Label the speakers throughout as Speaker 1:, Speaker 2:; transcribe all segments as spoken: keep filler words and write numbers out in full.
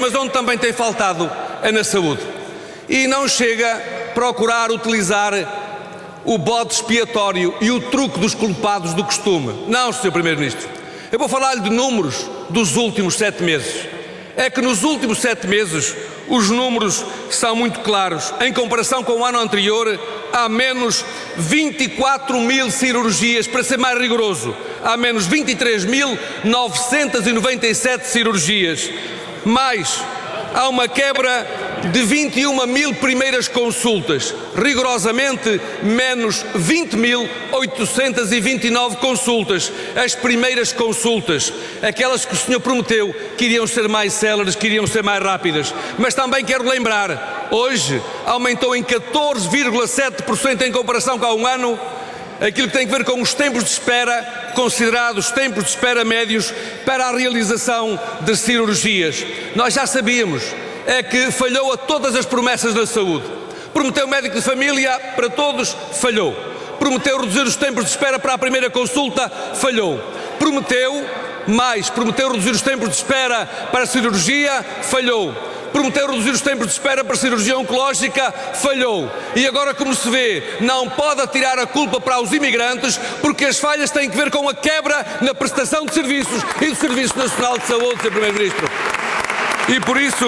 Speaker 1: mas onde também tem faltado é na saúde. E não chega a procurar utilizar o bode expiatório e o truque dos culpados do costume. Não, senhor Primeiro-Ministro. Eu vou falar-lhe de números dos últimos sete meses. É que nos últimos sete meses os números são muito claros. Em comparação com o ano anterior, há menos vinte e quatro mil cirurgias, para ser mais rigoroso, há menos vinte e três mil novecentas e noventa e sete cirurgias. Mais, há uma quebra de vinte e uma mil primeiras consultas, rigorosamente menos vinte mil oitocentas e vinte e nove consultas, as primeiras consultas, aquelas que o senhor prometeu que iriam ser mais céleres, que iriam ser mais rápidas. Mas também quero lembrar, hoje aumentou em catorze vírgula sete por cento em comparação com há um ano, aquilo que tem a ver com os tempos de espera, considerados tempos de espera médios para a realização de cirurgias. Nós já sabíamos é que falhou a todas as promessas da saúde. Prometeu médico de família para todos, falhou. Prometeu reduzir os tempos de espera para a primeira consulta, falhou. Prometeu mais, prometeu reduzir os tempos de espera para a cirurgia, falhou. Prometeu reduzir os tempos de espera para a cirurgia oncológica, falhou. E agora, como se vê, não pode atirar a culpa para os imigrantes, porque as falhas têm que ver com a quebra na prestação de serviços e do Serviço Nacional de Saúde, senhor Primeiro-Ministro. E por isso,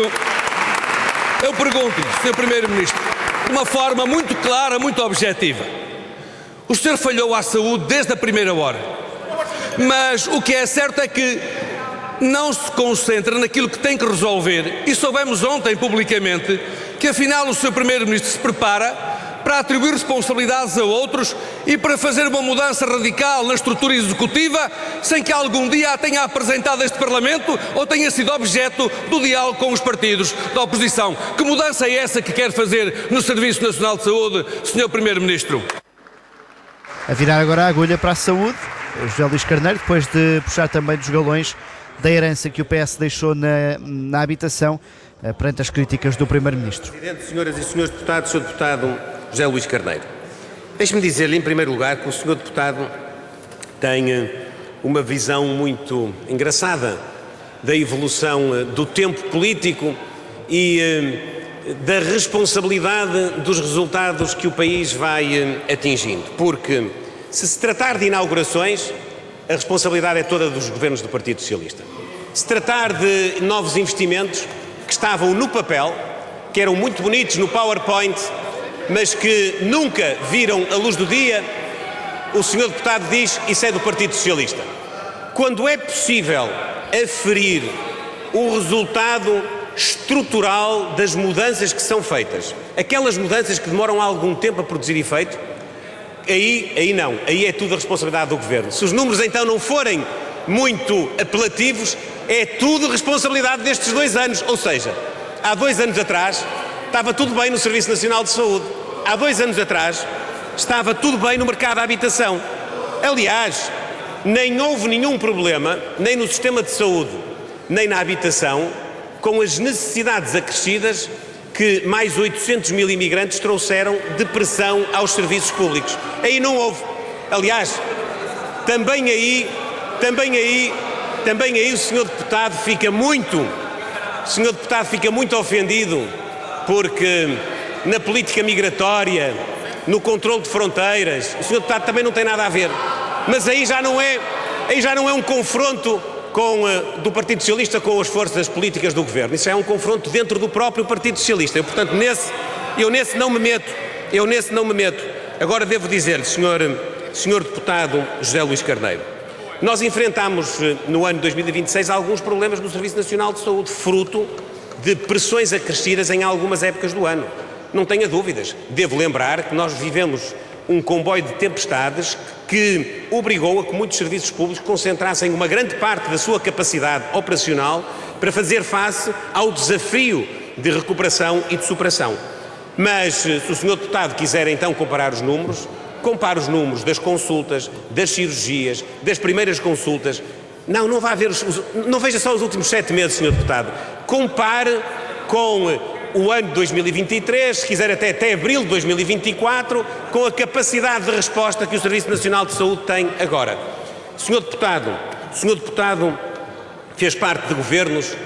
Speaker 1: eu pergunto-lhe, senhor Primeiro-Ministro, de uma forma muito clara, muito objetiva, o senhor falhou à saúde desde a primeira hora, mas o que é certo é que não se concentra naquilo que tem que resolver, e soubemos ontem publicamente que afinal o senhor Primeiro-Ministro se prepara para atribuir responsabilidades a outros e para fazer uma mudança radical na estrutura executiva sem que algum dia a tenha apresentado a este Parlamento ou tenha sido objeto do diálogo com os partidos da oposição. Que mudança é essa que quer fazer no Serviço Nacional de Saúde, senhor Primeiro-Ministro?
Speaker 2: A virar agora a agulha para a saúde, José Luís Carneiro, depois de puxar também dos galões da herança que o P S deixou na, na habitação, perante as críticas do Primeiro-Ministro.
Speaker 3: Presidente, senhoras e senhores deputados, senhor Deputado José Luís Carneiro, deixe-me dizer-lhe, em primeiro lugar, que o senhor Deputado tem uma visão muito engraçada da evolução do tempo político e da responsabilidade dos resultados que o país vai atingindo. Porque, se se tratar de inaugurações, a responsabilidade é toda dos governos do Partido Socialista. Se tratar de novos investimentos que estavam no papel, que eram muito bonitos no PowerPoint, mas que nunca viram a luz do dia, o senhor Deputado diz isso é do Partido Socialista. Quando é possível aferir o resultado estrutural das mudanças que são feitas, aquelas mudanças que demoram algum tempo a produzir efeito, aí, aí não, aí é tudo a responsabilidade do Governo. Se os números então não forem muito apelativos, é tudo responsabilidade destes dois anos. Ou seja, há dois anos atrás estava tudo bem no Serviço Nacional de Saúde. Há dois anos atrás estava tudo bem no mercado da habitação. Aliás, nem houve nenhum problema, nem no sistema de saúde, nem na habitação, com as necessidades acrescidas que mais oitocentos mil imigrantes trouxeram de pressão aos serviços públicos. Aí não houve. Aliás, também aí, também aí, também aí o senhor Deputado fica muito, o senhor Deputado fica muito ofendido porque na política migratória, no controle de fronteiras, o senhor Deputado também não tem nada a ver. Mas aí já não é, aí já não é um confronto com, uh, do Partido Socialista com as forças políticas do Governo. Isso é um confronto dentro do próprio Partido Socialista. Eu, portanto, nesse, eu nesse não me meto. Eu nesse não me meto. Agora devo dizer-lhe, senhor, senhor Deputado José Luís Carneiro, nós enfrentámos uh, no ano dois mil e vinte e seis alguns problemas no Serviço Nacional de Saúde, fruto de pressões acrescidas em algumas épocas do ano. Não tenha dúvidas. Devo lembrar que nós vivemos um comboio de tempestades que obrigou a que muitos serviços públicos concentrassem uma grande parte da sua capacidade operacional para fazer face ao desafio de recuperação e de superação. Mas, se o senhor Deputado quiser então comparar os números, compare os números das consultas, das cirurgias, das primeiras consultas. Não, não vai haver, os, não veja só os últimos sete meses, senhor Deputado. Compare com o ano de dois mil e vinte e três, se quiser até, até abril de dois mil e vinte e quatro, com a capacidade de resposta que o Serviço Nacional de Saúde tem agora. Senhor Deputado, o senhor Deputado fez parte de governos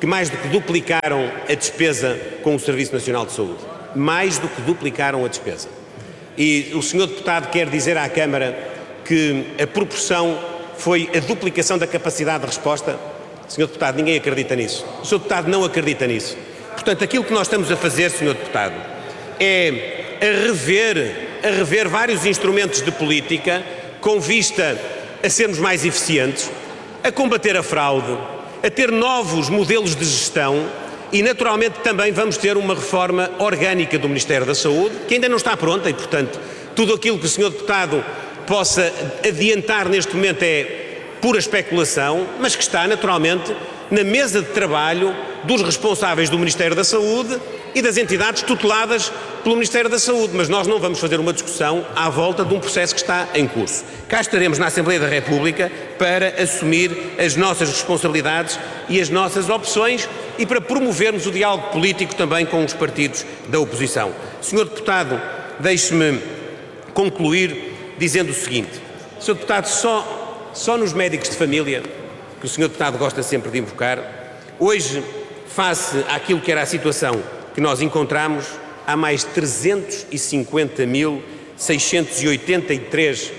Speaker 3: que mais do que duplicaram a despesa com o Serviço Nacional de Saúde. Mais do que duplicaram a despesa. E o senhor deputado quer dizer à Câmara que a proporção foi a duplicação da capacidade de resposta? senhor Deputado, ninguém acredita nisso. O senhor Deputado não acredita nisso. Portanto, aquilo que nós estamos a fazer, senhor Deputado, é a rever, a rever vários instrumentos de política com vista a sermos mais eficientes, a combater a fraude, a ter novos modelos de gestão e, naturalmente, também vamos ter uma reforma orgânica do Ministério da Saúde, que ainda não está pronta e, portanto, tudo aquilo que o senhor Deputado possa adiantar neste momento é pura especulação, mas que está, naturalmente, na mesa de trabalho dos responsáveis do Ministério da Saúde e das entidades tuteladas pelo Ministério da Saúde. Mas nós não vamos fazer uma discussão à volta de um processo que está em curso. Cá estaremos na Assembleia da República para assumir as nossas responsabilidades e as nossas opções e para promovermos o diálogo político também com os partidos da oposição. senhor Deputado, deixe-me concluir dizendo o seguinte. senhor Deputado, só... Só nos médicos de família, que o senhor Deputado gosta sempre de invocar, hoje, face àquilo que era a situação que nós encontramos, há mais trezentos e cinquenta mil, seiscentos e oitenta e três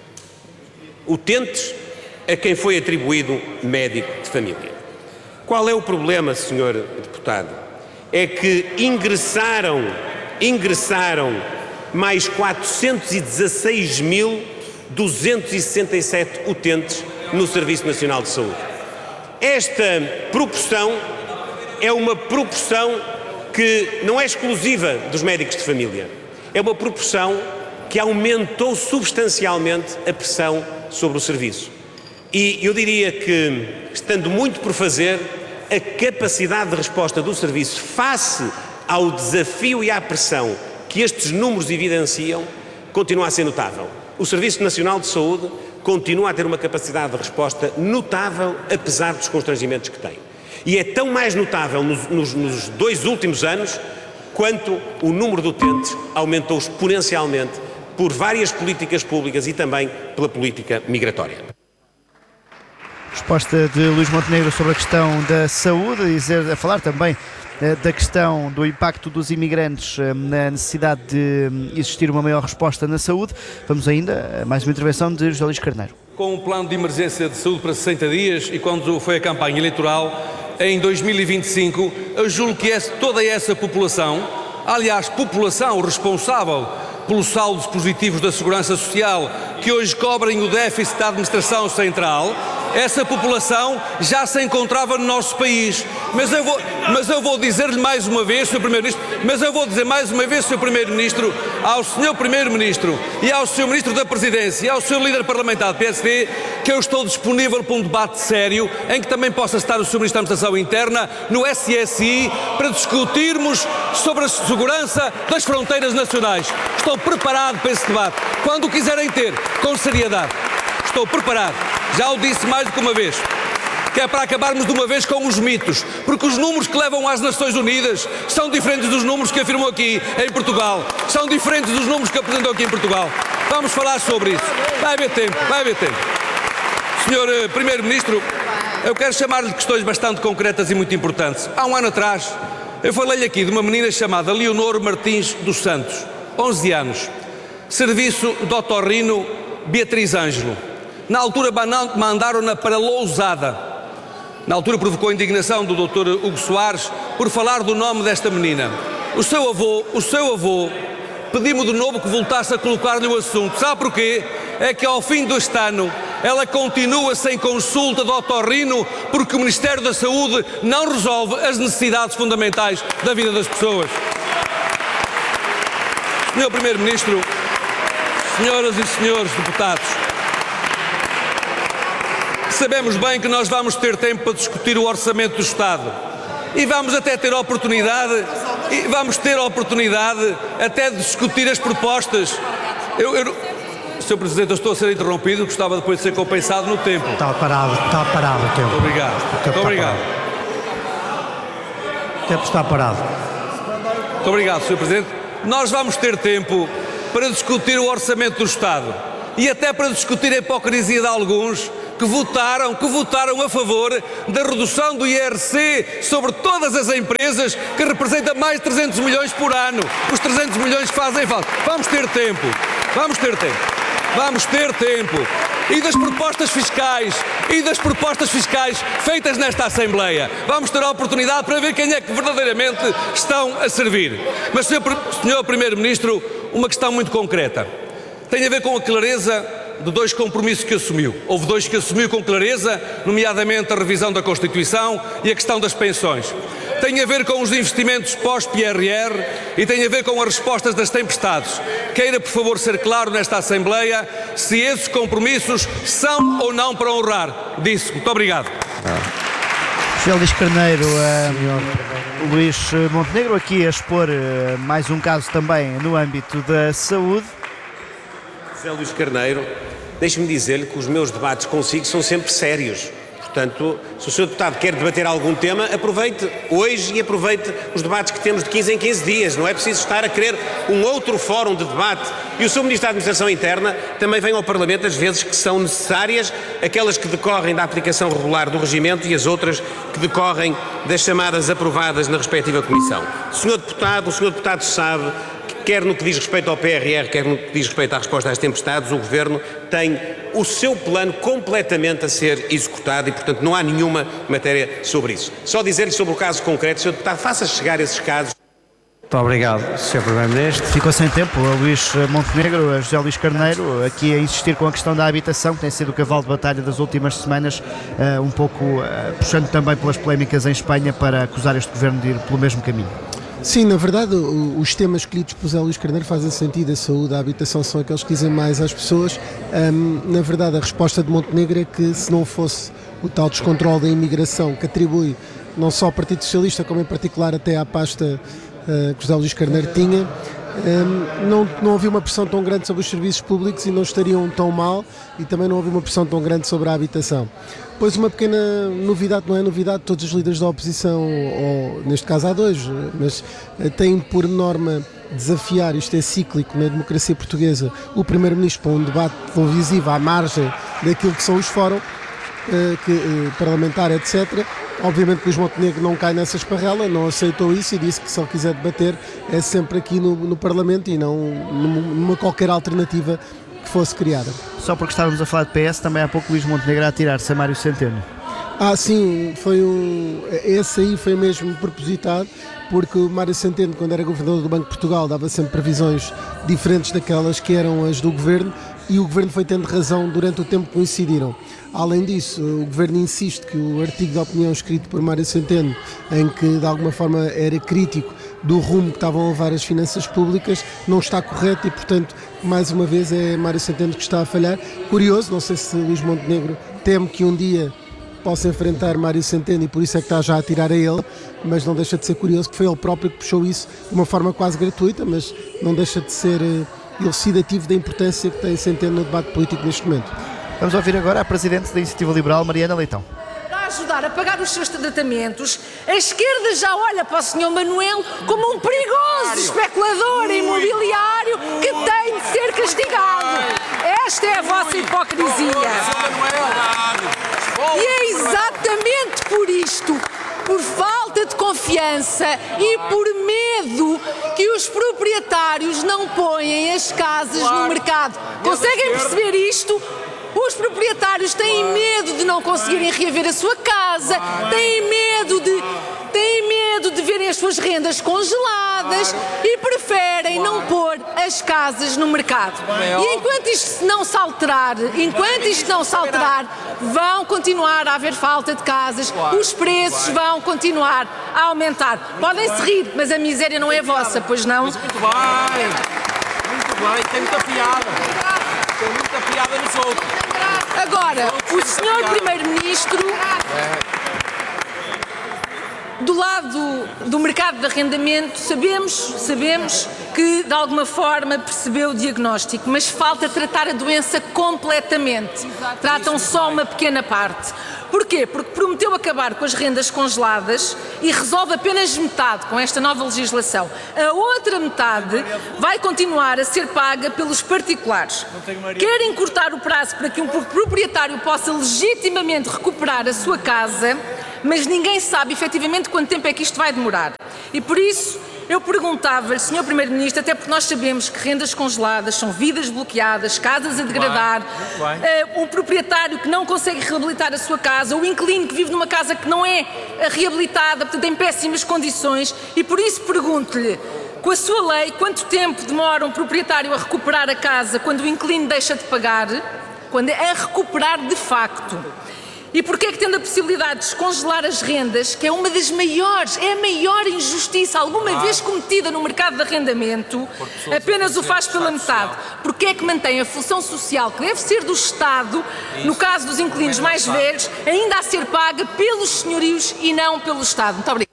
Speaker 3: utentes a quem foi atribuído médico de família. Qual é o problema, senhor Deputado? É que ingressaram, ingressaram mais quatrocentos e dezasseis mil, duzentos e sessenta e sete utentes no Serviço Nacional de Saúde. Esta proporção é uma proporção que não é exclusiva dos médicos de família. É uma proporção que aumentou substancialmente a pressão sobre o serviço. E eu diria que, estando muito por fazer, a capacidade de resposta do serviço face ao desafio e à pressão que estes números evidenciam continua a ser notável. O Serviço Nacional de Saúde continua a ter uma capacidade de resposta notável, apesar dos constrangimentos que tem. E é tão mais notável nos, nos, nos dois últimos anos, quanto o número de utentes aumentou exponencialmente por várias políticas públicas e também pela política migratória.
Speaker 2: Resposta de Luís Montenegro sobre a questão da saúde, a, dizer, a falar também da questão do impacto dos imigrantes na necessidade de existir uma maior resposta na saúde. Vamos ainda a mais uma intervenção de José Luís Carneiro.
Speaker 1: Com um plano de emergência de saúde para sessenta dias e quando foi a campanha eleitoral, em dois mil e vinte e cinco, eu julgo que essa, toda essa população, aliás, população responsável pelos saldos positivos da Segurança Social, que hoje cobrem o déficit da administração central, essa população já se encontrava no nosso país. Mas eu vou, mas eu vou dizer-lhe mais uma vez, senhor Primeiro-Ministro, mas eu vou dizer mais uma vez, senhor Primeiro-Ministro, ao senhor Primeiro-Ministro e ao senhor Ministro da Presidência e ao senhor líder parlamentar do P S D, que eu estou disponível para um debate sério, em que também possa estar o senhor Ministro da Administração Interna, no S S I, para discutirmos sobre a segurança das fronteiras nacionais. Estou preparado para esse debate, quando o quiserem ter, com seriedade. Estou preparado. Já o disse mais do que uma vez, que é para acabarmos de uma vez com os mitos, porque os números que levam às Nações Unidas são diferentes dos números que afirmam aqui em Portugal, são diferentes dos números que apresentam aqui em Portugal. Vamos falar sobre isso. Vai haver tempo, vai haver tempo. senhor Primeiro-Ministro, eu quero chamar-lhe de questões bastante concretas e muito importantes. Há um ano atrás, eu falei-lhe aqui de uma menina chamada Leonor Martins dos Santos, onze anos, serviço de otorrino Beatriz Ângelo. Na altura mandaram-na para Lousada. Na altura provocou a indignação do doutor Hugo Soares por falar do nome desta menina. O seu avô, o seu avô, pediu-me de novo que voltasse a colocar-lhe o assunto. Sabe porquê? É que ao fim deste ano ela continua sem consulta de otorrino porque o Ministério da Saúde não resolve as necessidades fundamentais da vida das pessoas. senhor Primeiro-Ministro, senhoras e senhores deputados, sabemos bem que nós vamos ter tempo para discutir o orçamento do Estado e vamos até ter a oportunidade, e vamos ter a oportunidade até de discutir as propostas. Eu, eu, senhor Presidente, eu estou a ser interrompido, gostava depois de ser compensado no tempo.
Speaker 4: Está parado, está parado o tempo.
Speaker 1: Muito obrigado.
Speaker 4: O tempo
Speaker 1: Muito obrigado.
Speaker 4: O tempo está parado.
Speaker 1: Muito obrigado, senhor Presidente. Nós vamos ter tempo para discutir o orçamento do Estado e até para discutir a hipocrisia de alguns que votaram, que votaram a favor da redução do I R C sobre todas as empresas, que representa mais de trezentos milhões por ano. Os trezentos milhões que fazem falta. Vamos ter tempo. Vamos ter tempo. Vamos ter tempo. E das propostas fiscais, e das propostas fiscais feitas nesta Assembleia. Vamos ter a oportunidade para ver quem é que verdadeiramente estão a servir. Mas, senhor Primeiro-Ministro, uma questão muito concreta. Tem a ver com a clareza de dois compromissos que assumiu. Houve dois que assumiu com clareza, nomeadamente a revisão da Constituição e a questão das pensões. Tem a ver com os investimentos pós-P R R e tem a ver com as respostas das tempestades. Queira, por favor, ser claro nesta Assembleia se esses compromissos são ou não para honrar. Disse. Muito obrigado.
Speaker 2: José Luís Carneiro, uh, Luís Montenegro aqui a expor uh, mais um caso também no âmbito da saúde.
Speaker 3: José Luís Carneiro, deixe-me dizer-lhe que os meus debates consigo são sempre sérios. Portanto, se o senhor Deputado quer debater algum tema, aproveite hoje e aproveite os debates que temos de quinze em quinze dias. Não é preciso estar a querer um outro fórum de debate. E o senhor Ministro da Administração Interna também vem ao Parlamento às vezes que são necessárias, aquelas que decorrem da aplicação regular do regimento e as outras que decorrem das chamadas aprovadas na respectiva Comissão. O senhor Deputado, o senhor Deputado sabe que, quer no que diz respeito ao P R R, quer no que diz respeito à resposta às tempestades, o Governo tem o seu plano completamente a ser executado e, portanto, não há nenhuma matéria sobre isso. Só dizer-lhe sobre o caso concreto, senhor Deputado, faça chegar esses casos.
Speaker 4: Muito obrigado, senhor Primeiro-Ministro.
Speaker 2: Ficou sem tempo a Luís Montenegro, a José Luís Carneiro, aqui a insistir com a questão da habitação, que tem sido o cavalo de batalha das últimas semanas, uh, um pouco uh, puxando também pelas polémicas em Espanha para acusar este governo de ir pelo mesmo caminho.
Speaker 5: Sim, na verdade, os temas escolhidos por José Luís Carneiro fazem sentido. A saúde, a habitação são aqueles que dizem mais às pessoas. Um, na verdade, a resposta de Montenegro é que, se não fosse o tal descontrole da imigração que atribui não só ao Partido Socialista, como em particular até à pasta uh, que José Luís Carneiro tinha, um, não, não havia uma pressão tão grande sobre os serviços públicos e não estariam tão mal, e também não havia uma pressão tão grande sobre a habitação. Pois uma pequena novidade, não é novidade, todos os líderes da oposição, ou neste caso há dois, mas têm por norma desafiar, isto é cíclico na democracia portuguesa, o Primeiro-Ministro para um debate televisivo à margem daquilo que são os fóruns que, parlamentar, etcétera. Obviamente que Luís Montenegro não cai nessa esparrela, não aceitou isso e disse que se ele quiser debater é sempre aqui no, no Parlamento e não numa qualquer alternativa que fosse criada.
Speaker 2: Só porque estávamos a falar de P S, também há pouco Luís Montenegro a atirar-se a Mário Centeno.
Speaker 5: Ah, sim, foi um, esse aí foi mesmo propositado, porque o Mário Centeno, quando era governador do Banco de Portugal, dava sempre previsões diferentes daquelas que eram as do governo, e o governo foi tendo razão durante o tempo que coincidiram. Além disso, o governo insiste que o artigo de opinião escrito por Mário Centeno, em que de alguma forma era crítico do rumo que estavam a levar as finanças públicas, não está correto e, portanto, mais uma vez é Mário Centeno que está a falhar. Curioso, não sei se Luís Montenegro teme que um dia possa enfrentar Mário Centeno e por isso é que está já a tirar a ele, mas não deixa de ser curioso que foi ele próprio que puxou isso de uma forma quase gratuita, mas não deixa de ser elucidativo da importância que tem Centeno no debate político neste momento.
Speaker 2: Vamos ouvir agora a Presidente da Iniciativa Liberal, Mariana Leitão.
Speaker 6: Para ajudar a pagar os seus tratamentos, a esquerda já olha para o senhor Manuel como um perigoso especulador imobiliário que tem de ser castigado. Esta é a vossa hipocrisia. E é exatamente por isto, por falta de confiança e por medo, que os proprietários não põem as casas no mercado. Conseguem perceber isto? Os proprietários têm medo de não conseguirem reaver a sua casa, têm medo de, têm medo de verem as suas rendas congeladas e preferem não pôr as casas no mercado. E enquanto isto não se alterar, enquanto isto não se alterar, vão continuar a haver falta de casas, os preços vão continuar a aumentar. Podem-se rir, mas a miséria não é vossa, pois não?
Speaker 7: Muito bem, muito bem, tem muita piada. Tem muita piada nos outros.
Speaker 6: Agora, o senhor Primeiro-Ministro do lado do mercado de arrendamento, sabemos, sabemos que de alguma forma percebeu o diagnóstico, mas falta tratar a doença completamente. Tratam só uma pequena parte. Porquê? Porque prometeu acabar com as rendas congeladas e resolve apenas metade com esta nova legislação. A outra metade vai continuar a ser paga pelos particulares. Quer encurtar o prazo para que um proprietário possa legitimamente recuperar a sua casa, mas ninguém sabe efetivamente quanto tempo é que isto vai demorar. E por isso eu perguntava-lhe, senhor Primeiro-Ministro, até porque nós sabemos que rendas congeladas são vidas bloqueadas, casas a degradar, uh, o proprietário que não consegue reabilitar a sua casa, o inquilino que vive numa casa que não é reabilitada, portanto em péssimas condições, e por isso pergunto-lhe, com a sua lei, quanto tempo demora um proprietário a recuperar a casa quando o inquilino deixa de pagar, quando é a recuperar de facto? E porquê é que tendo a possibilidade de descongelar as rendas, que é uma das maiores, é a maior injustiça alguma ah. vez cometida no mercado de arrendamento, apenas o faz pela metade? Porquê é que mantém a função social, que deve ser do Estado, no caso dos inquilinos mais velhos, ainda a ser paga pelos senhorios e não pelo Estado? Muito obrigada.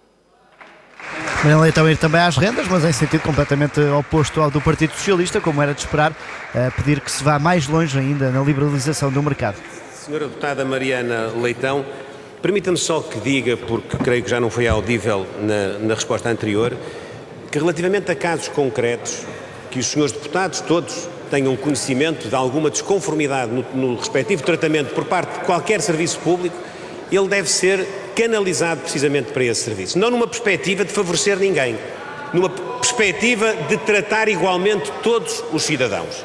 Speaker 2: Maria Leitão ir também às rendas, mas em sentido completamente oposto ao do Partido Socialista, como era de esperar, a pedir que se vá mais longe ainda na liberalização do mercado.
Speaker 3: Senhora Deputada Mariana Leitão, permita-me só que diga, porque creio que já não foi audível na, na resposta anterior, que relativamente a casos concretos, que os senhores deputados todos tenham conhecimento de alguma desconformidade no, no respectivo tratamento por parte de qualquer serviço público, ele deve ser canalizado precisamente para esse serviço. Não numa perspectiva de favorecer ninguém, numa perspectiva de tratar igualmente todos os cidadãos.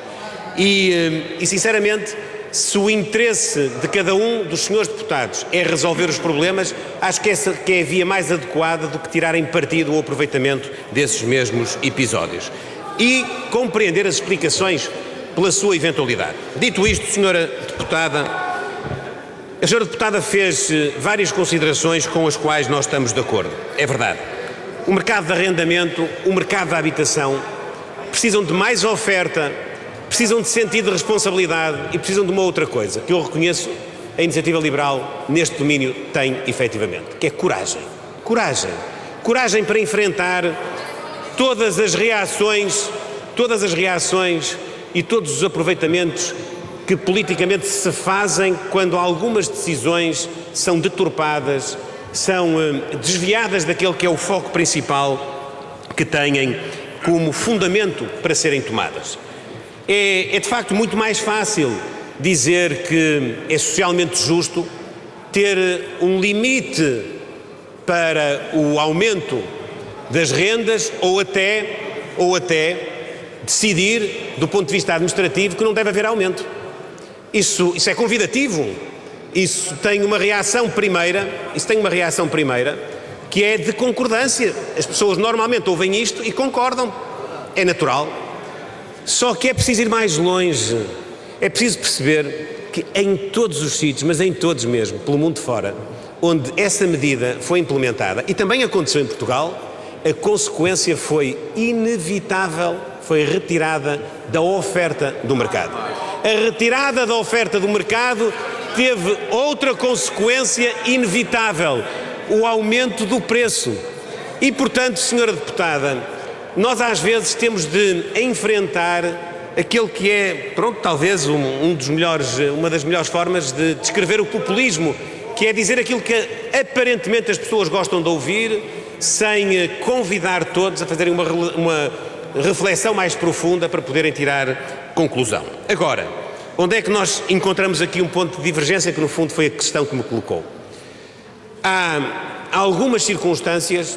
Speaker 3: E, e sinceramente, se o interesse de cada um dos senhores deputados é resolver os problemas, acho que essa que é a via mais adequada do que tirarem partido ou aproveitamento desses mesmos episódios. E compreender as explicações pela sua eventualidade. Dito isto, senhora deputada, a senhora deputada fez várias considerações com as quais nós estamos de acordo. É verdade. O mercado de arrendamento, o mercado da habitação, precisam de mais oferta, precisam de sentido de responsabilidade e precisam de uma outra coisa, que eu reconheço a Iniciativa Liberal neste domínio tem efetivamente, que é coragem. Coragem. Coragem para enfrentar todas as reações, todas as reações e todos os aproveitamentos que politicamente se fazem quando algumas decisões são deturpadas, são uh, desviadas daquele que é o foco principal que têm como fundamento para serem tomadas. É, é de facto muito mais fácil dizer que é socialmente justo ter um limite para o aumento das rendas ou até, ou até decidir, do ponto de vista administrativo, que não deve haver aumento. Isso, isso é convidativo, isso tem uma reação primeira, isso tem uma reação primeira, que é de concordância. As pessoas normalmente ouvem isto e concordam, é natural. Só que é preciso ir mais longe, é preciso perceber que em todos os sítios, mas em todos mesmo, pelo mundo fora, onde essa medida foi implementada, e também aconteceu em Portugal, a consequência foi inevitável, foi retirada da oferta do mercado. A retirada da oferta do mercado teve outra consequência inevitável, o aumento do preço. E, portanto, senhora deputada, nós às vezes temos de enfrentar aquele que é, pronto, talvez um, um dos melhores, uma das melhores formas de descrever o populismo, que é dizer aquilo que aparentemente as pessoas gostam de ouvir, sem convidar todos a fazerem uma, uma reflexão mais profunda para poderem tirar conclusão. Agora, onde é que nós encontramos aqui um ponto de divergência que no fundo foi a questão que me colocou? Há algumas circunstâncias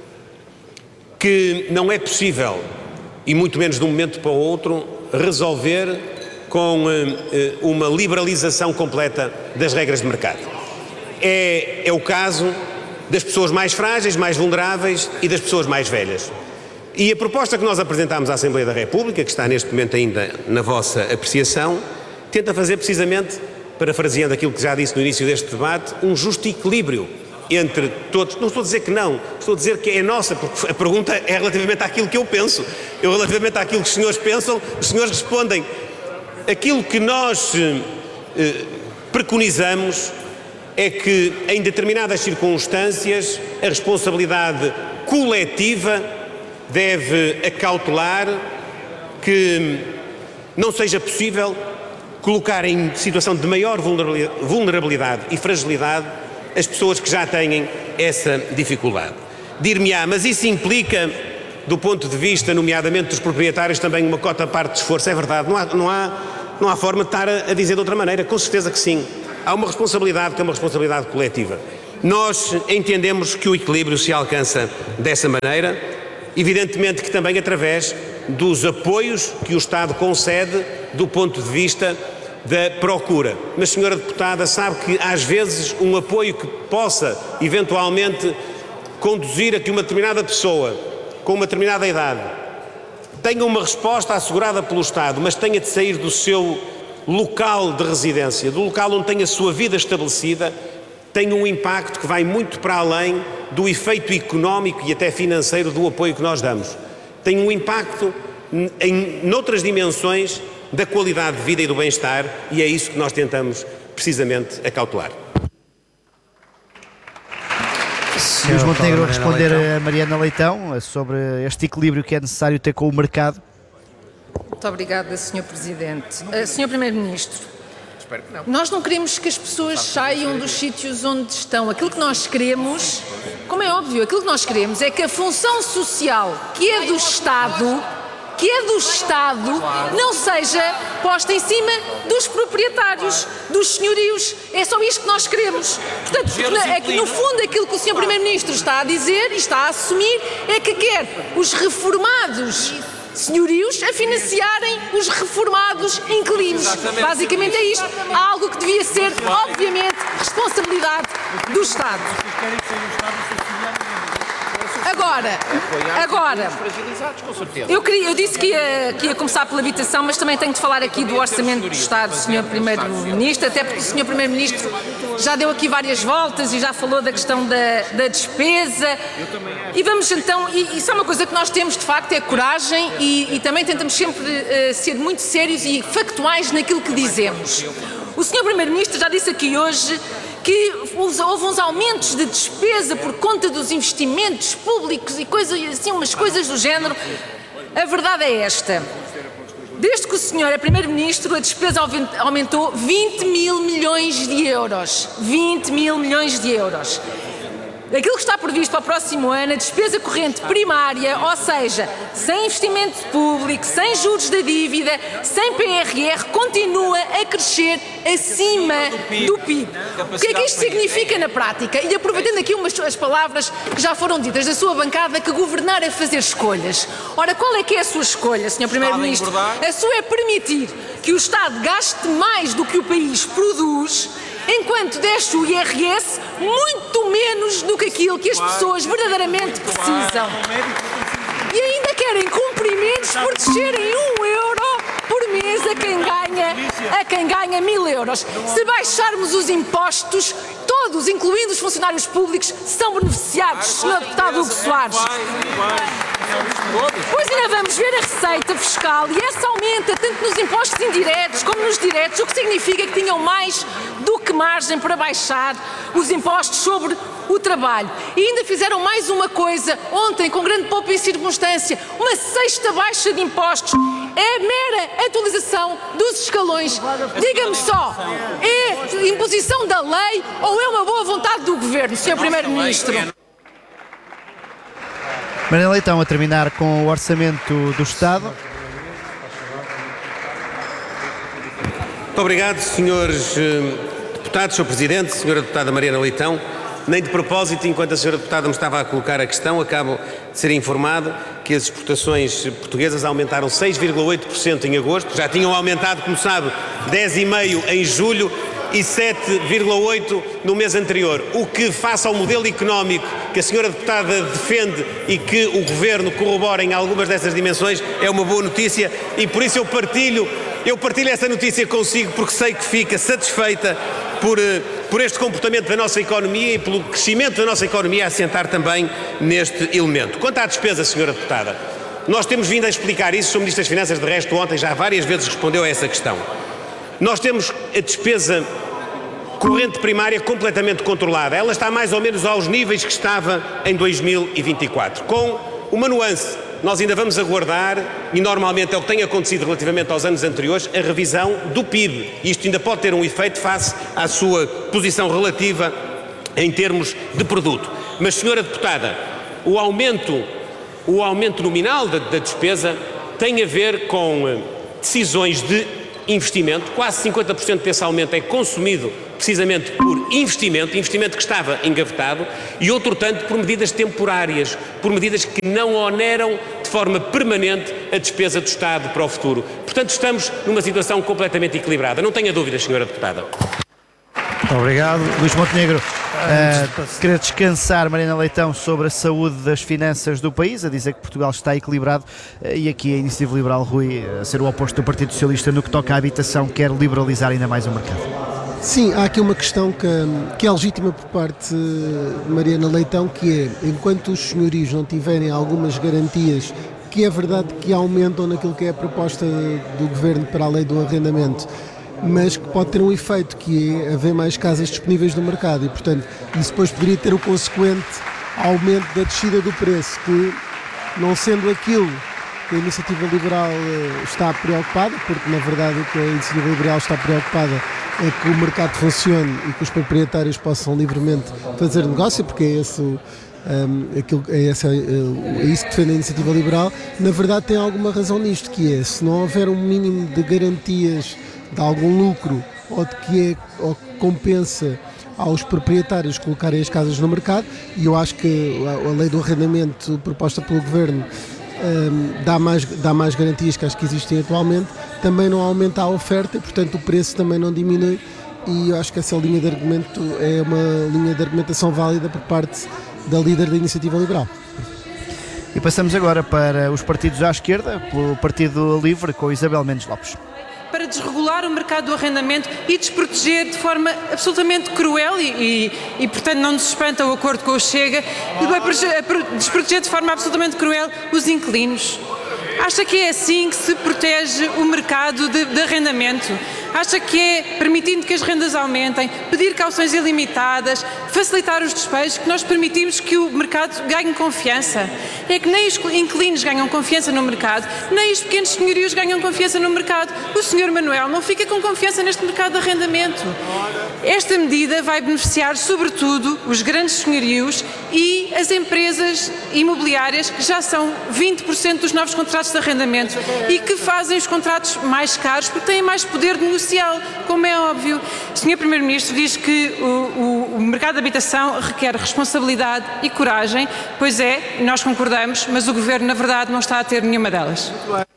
Speaker 3: que não é possível, e muito menos de um momento para o outro, resolver com uh, uma liberalização completa das regras de mercado. É, é o caso das pessoas mais frágeis, mais vulneráveis e das pessoas mais velhas. E a proposta que nós apresentámos à Assembleia da República, que está neste momento ainda na vossa apreciação, tenta fazer precisamente, parafraseando aquilo que já disse no início deste debate, um justo equilíbrio entre todos. Não estou a dizer que não, estou a dizer que é nossa, porque a pergunta é relativamente àquilo que eu penso. Eu, relativamente àquilo que os senhores pensam, os senhores respondem. Aquilo que nós eh, preconizamos é que, em determinadas circunstâncias, a responsabilidade coletiva deve acautelar que não seja possível colocar em situação de maior vulnerabilidade e fragilidade as pessoas que já têm essa dificuldade. Dir-me-á, mas isso implica, do ponto de vista, nomeadamente, dos proprietários, também uma cota parte de esforço. É verdade, não há, não há, não há forma de estar a, a dizer de outra maneira, com certeza que sim. Há uma responsabilidade que é uma responsabilidade coletiva. Nós entendemos que o equilíbrio se alcança dessa maneira, evidentemente que também através dos apoios que o Estado concede do ponto de vista da procura. Mas, senhora deputada, sabe que às vezes um apoio que possa eventualmente conduzir a que uma determinada pessoa com uma determinada idade tenha uma resposta assegurada pelo Estado, mas tenha de sair do seu local de residência, do local onde tem a sua vida estabelecida, tem um impacto que vai muito para além do efeito económico e até financeiro do apoio que nós damos. Tem um impacto em noutras dimensões da qualidade de vida e do bem-estar, e é isso que nós tentamos precisamente acautelar.
Speaker 2: Luís Montenegro a responder a Mariana Leitão sobre este equilíbrio que é necessário ter com o mercado.
Speaker 6: Muito obrigada, senhor Presidente. Uh, senhor Primeiro-Ministro, nós não queremos que as pessoas saiam dos sítios onde estão. Aquilo que nós queremos, como é óbvio, aquilo que nós queremos é que a função social que é do Estado, que é do Estado, não seja posta em cima dos proprietários, dos senhorios. É só isto que nós queremos. Portanto, é que no fundo aquilo que o senhor Primeiro-Ministro está a dizer e está a assumir é que quer os reformados senhorios a financiarem os reformados inquilinos. Basicamente é isto. Há algo que devia ser, obviamente, responsabilidade do Estado. Agora, agora, eu, queria, eu disse que ia, que ia começar pela habitação, mas também tenho de falar aqui do Orçamento do Estado, senhor Primeiro-Ministro, até porque o senhor Primeiro-Ministro já deu aqui várias voltas e já falou da questão da, da despesa. E vamos então, e isso é uma coisa que nós temos de facto, é coragem e, e também tentamos sempre uh, ser muito sérios e factuais naquilo que dizemos. O senhor Primeiro-Ministro já disse aqui hoje que houve uns aumentos de despesa por conta dos investimentos públicos e coisas assim, umas coisas do género. A verdade é esta. Desde que o senhor é Primeiro-Ministro, a despesa aumentou vinte mil milhões de euros. vinte mil milhões de euros. Aquilo que está previsto para o próximo ano, a despesa corrente primária, ou seja, sem investimento público, sem juros da dívida, sem P R R, continua a crescer acima do P I B. O que é que isto significa na prática? E aproveitando aqui umas as palavras que já foram ditas da sua bancada, que governar é fazer escolhas. Ora, qual é que é a sua escolha, senhor Primeiro-Ministro? A sua é permitir que o Estado gaste mais do que o país produz, enquanto desce o I R S muito menos do que aquilo que as pessoas verdadeiramente precisam. E ainda querem cumprimentos por descerem um euro por mês a quem ganha, a quem ganha mil euros. Se baixarmos os impostos, todos, incluindo os funcionários públicos, são beneficiados, senhor deputado Hugo Soares. Pois ainda vamos ver a receita fiscal e essa aumenta tanto nos impostos indiretos como nos diretos, o que significa que tinham mais do que margem para baixar os impostos sobre o trabalho. E ainda fizeram mais uma coisa ontem, com grande pompa e circunstância, uma sexta baixa de impostos. É mera atualização dos escalões. Diga-me só, é imposição da lei ou é uma boa vontade do Governo, senhor Primeiro-Ministro?
Speaker 2: Mariana Leitão a terminar com o Orçamento do Estado.
Speaker 3: Muito obrigado, senhores deputados, senhor Presidente, senhora deputada Mariana Leitão. Nem de propósito, enquanto a senhora deputada me estava a colocar a questão, acabo de ser informado que as exportações portuguesas aumentaram seis vírgula oito por cento em agosto, já tinham aumentado, como sabe, dez vírgula cinco por cento em julho e sete vírgula oito por cento no mês anterior, o que, face ao modelo económico que a senhora deputada defende e que o Governo corrobora em algumas dessas dimensões, é uma boa notícia e por isso eu partilho, eu partilho essa notícia consigo, porque sei que fica satisfeita por, por este comportamento da nossa economia e pelo crescimento da nossa economia a assentar também neste elemento. Quanto à despesa, senhora deputada, nós temos vindo a explicar isso, o senhor Ministro das Finanças, de resto, ontem já várias vezes respondeu a essa questão. Nós temos a despesa corrente primária completamente controlada. Ela está mais ou menos aos níveis que estava em dois mil e vinte e quatro, com uma nuance. Nós ainda vamos aguardar, e normalmente é o que tem acontecido relativamente aos anos anteriores, a revisão do P I B. Isto ainda pode ter um efeito face à sua posição relativa em termos de produto. Mas, senhora deputada, o aumento, o aumento nominal da, da despesa tem a ver com decisões de investimento. Quase cinquenta por cento desse aumento é consumido precisamente por investimento, investimento que estava engavetado, e outro tanto por medidas temporárias, por medidas que não oneram de forma permanente a despesa do Estado para o futuro. Portanto, estamos numa situação completamente equilibrada. Não tenha dúvidas, senhora deputada.
Speaker 4: Muito obrigado.
Speaker 2: Luís Montenegro, uh, querer descansar, Mariana Leitão, sobre a saúde das finanças do país, a dizer que Portugal está equilibrado, uh, e aqui a Iniciativa Liberal, Rui, a ser o oposto do Partido Socialista no que toca à habitação, quer liberalizar ainda mais o mercado.
Speaker 5: Sim, há aqui uma questão que, que é legítima por parte de Mariana Leitão, que é, enquanto os senhorios não tiverem algumas garantias, que é verdade que aumentam naquilo que é a proposta do Governo para a lei do arrendamento, mas que pode ter um efeito, que é haver mais casas disponíveis no mercado, e portanto isso depois poderia ter o consequente aumento da descida do preço, que não sendo aquilo que a Iniciativa Liberal está preocupada, porque na verdade o que a Iniciativa Liberal está preocupada é que o mercado funcione e que os proprietários possam livremente fazer negócio, porque é, esse, um, aquilo, é, esse, é isso que defende a Iniciativa Liberal. Na verdade tem alguma razão nisto, que é, se não houver um mínimo de garantias de algum lucro ou de que, é, ou que compensa aos proprietários colocarem as casas no mercado, e eu acho que a, a lei do arrendamento proposta pelo Governo um, dá, mais, dá mais garantias que as que existem atualmente, também não aumenta a oferta e portanto o preço também não diminui, e eu acho que essa linha de argumento é uma linha de argumentação válida por parte da líder da Iniciativa Liberal.
Speaker 2: E passamos agora para os partidos à esquerda, pelo Partido Livre, com Isabel Mendes Lopes.
Speaker 8: Para desregular o mercado do arrendamento e desproteger de forma absolutamente cruel e, e, e portanto não nos espanta o acordo com o Chega, e vai desproteger de forma absolutamente cruel os inquilinos. Acha que é assim que se protege o mercado de, de arrendamento? Acha que é permitindo que as rendas aumentem, pedir cauções ilimitadas, facilitar os despejos, que nós permitimos que o mercado ganhe confiança? É que nem os inquilinos ganham confiança no mercado, nem os pequenos senhorios ganham confiança no mercado. O senhor Manuel não fica com confiança neste mercado de arrendamento. Esta medida vai beneficiar sobretudo os grandes senhorios e as empresas imobiliárias, que já são vinte por cento dos novos contratos de arrendamento e que fazem os contratos mais caros porque têm mais poder de negocial, como é óbvio. O senhor Primeiro-Ministro diz que o, o, o mercado de habitação requer responsabilidade e coragem. Pois é, nós concordamos, mas o Governo, na verdade, não está a ter nenhuma delas.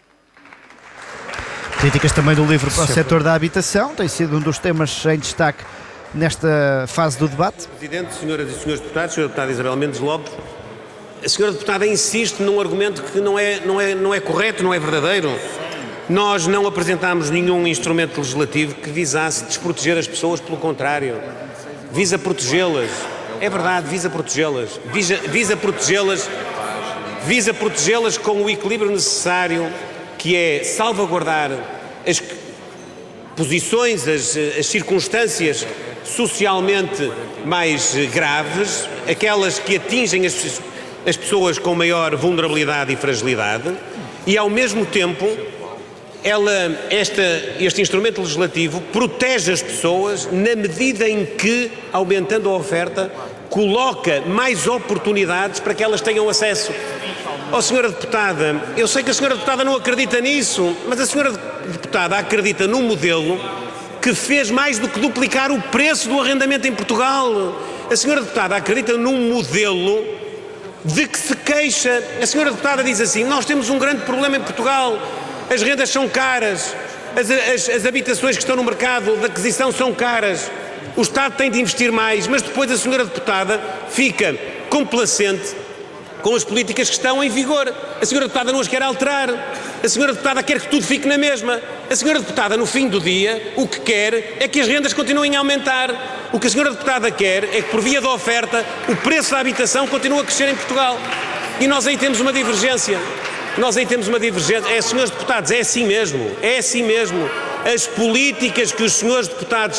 Speaker 2: Críticas também do Livre para o setor da habitação, tem sido um dos temas em destaque nesta fase do debate.
Speaker 3: Presidente, senhoras e senhores deputados, senhora deputada Isabel Mendes Lopes, a senhora deputada insiste num argumento que não é, não é, não é correto, não é verdadeiro. Nós não apresentámos nenhum instrumento legislativo que visasse desproteger as pessoas, pelo contrário, visa protegê-las. É verdade, visa protegê-las. Visa, visa protegê-las, visa protegê-las com o equilíbrio necessário, que é salvaguardar as posições, as, as circunstâncias socialmente mais graves, aquelas que atingem as, as pessoas com maior vulnerabilidade e fragilidade, e ao mesmo tempo ela, esta, este instrumento legislativo protege as pessoas na medida em que, aumentando a oferta, coloca mais oportunidades para que elas tenham acesso. Ó, senhora deputada, eu sei que a senhora deputada não acredita nisso, mas a senhora deputada acredita num modelo que fez mais do que duplicar o preço do arrendamento em Portugal. A senhora deputada acredita num modelo de que se queixa. A senhora deputada diz assim: nós temos um grande problema em Portugal, as rendas são caras, as, as, as habitações que estão no mercado de aquisição são caras, o Estado tem de investir mais, mas depois a senhora deputada fica complacente com as políticas que estão em vigor. A senhora deputada não as quer alterar, a senhora deputada quer que tudo fique na mesma. A senhora deputada, no fim do dia, o que quer é que as rendas continuem a aumentar. O que a senhora deputada quer é que, por via da oferta, o preço da habitação continue a crescer em Portugal. E nós aí temos uma divergência. Nós aí temos uma divergência. É, senhores deputados, é assim mesmo. É assim mesmo. As políticas que os senhores deputados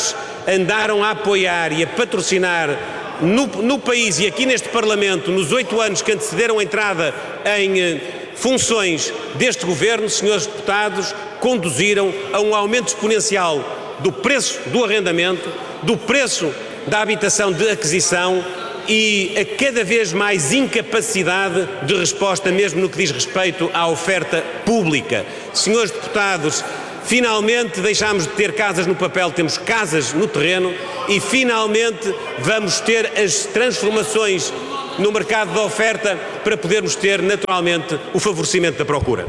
Speaker 3: andaram a apoiar e a patrocinar no, no país e aqui neste Parlamento, nos oito anos que antecederam a entrada em eh, funções deste Governo, senhores deputados, conduziram a um aumento exponencial do preço do arrendamento, do preço da habitação de aquisição e a cada vez mais incapacidade de resposta, mesmo no que diz respeito à oferta pública. Senhores deputados, finalmente deixámos de ter casas no papel, temos casas no terreno e finalmente vamos ter as transformações no mercado da oferta para podermos ter naturalmente o favorecimento da procura.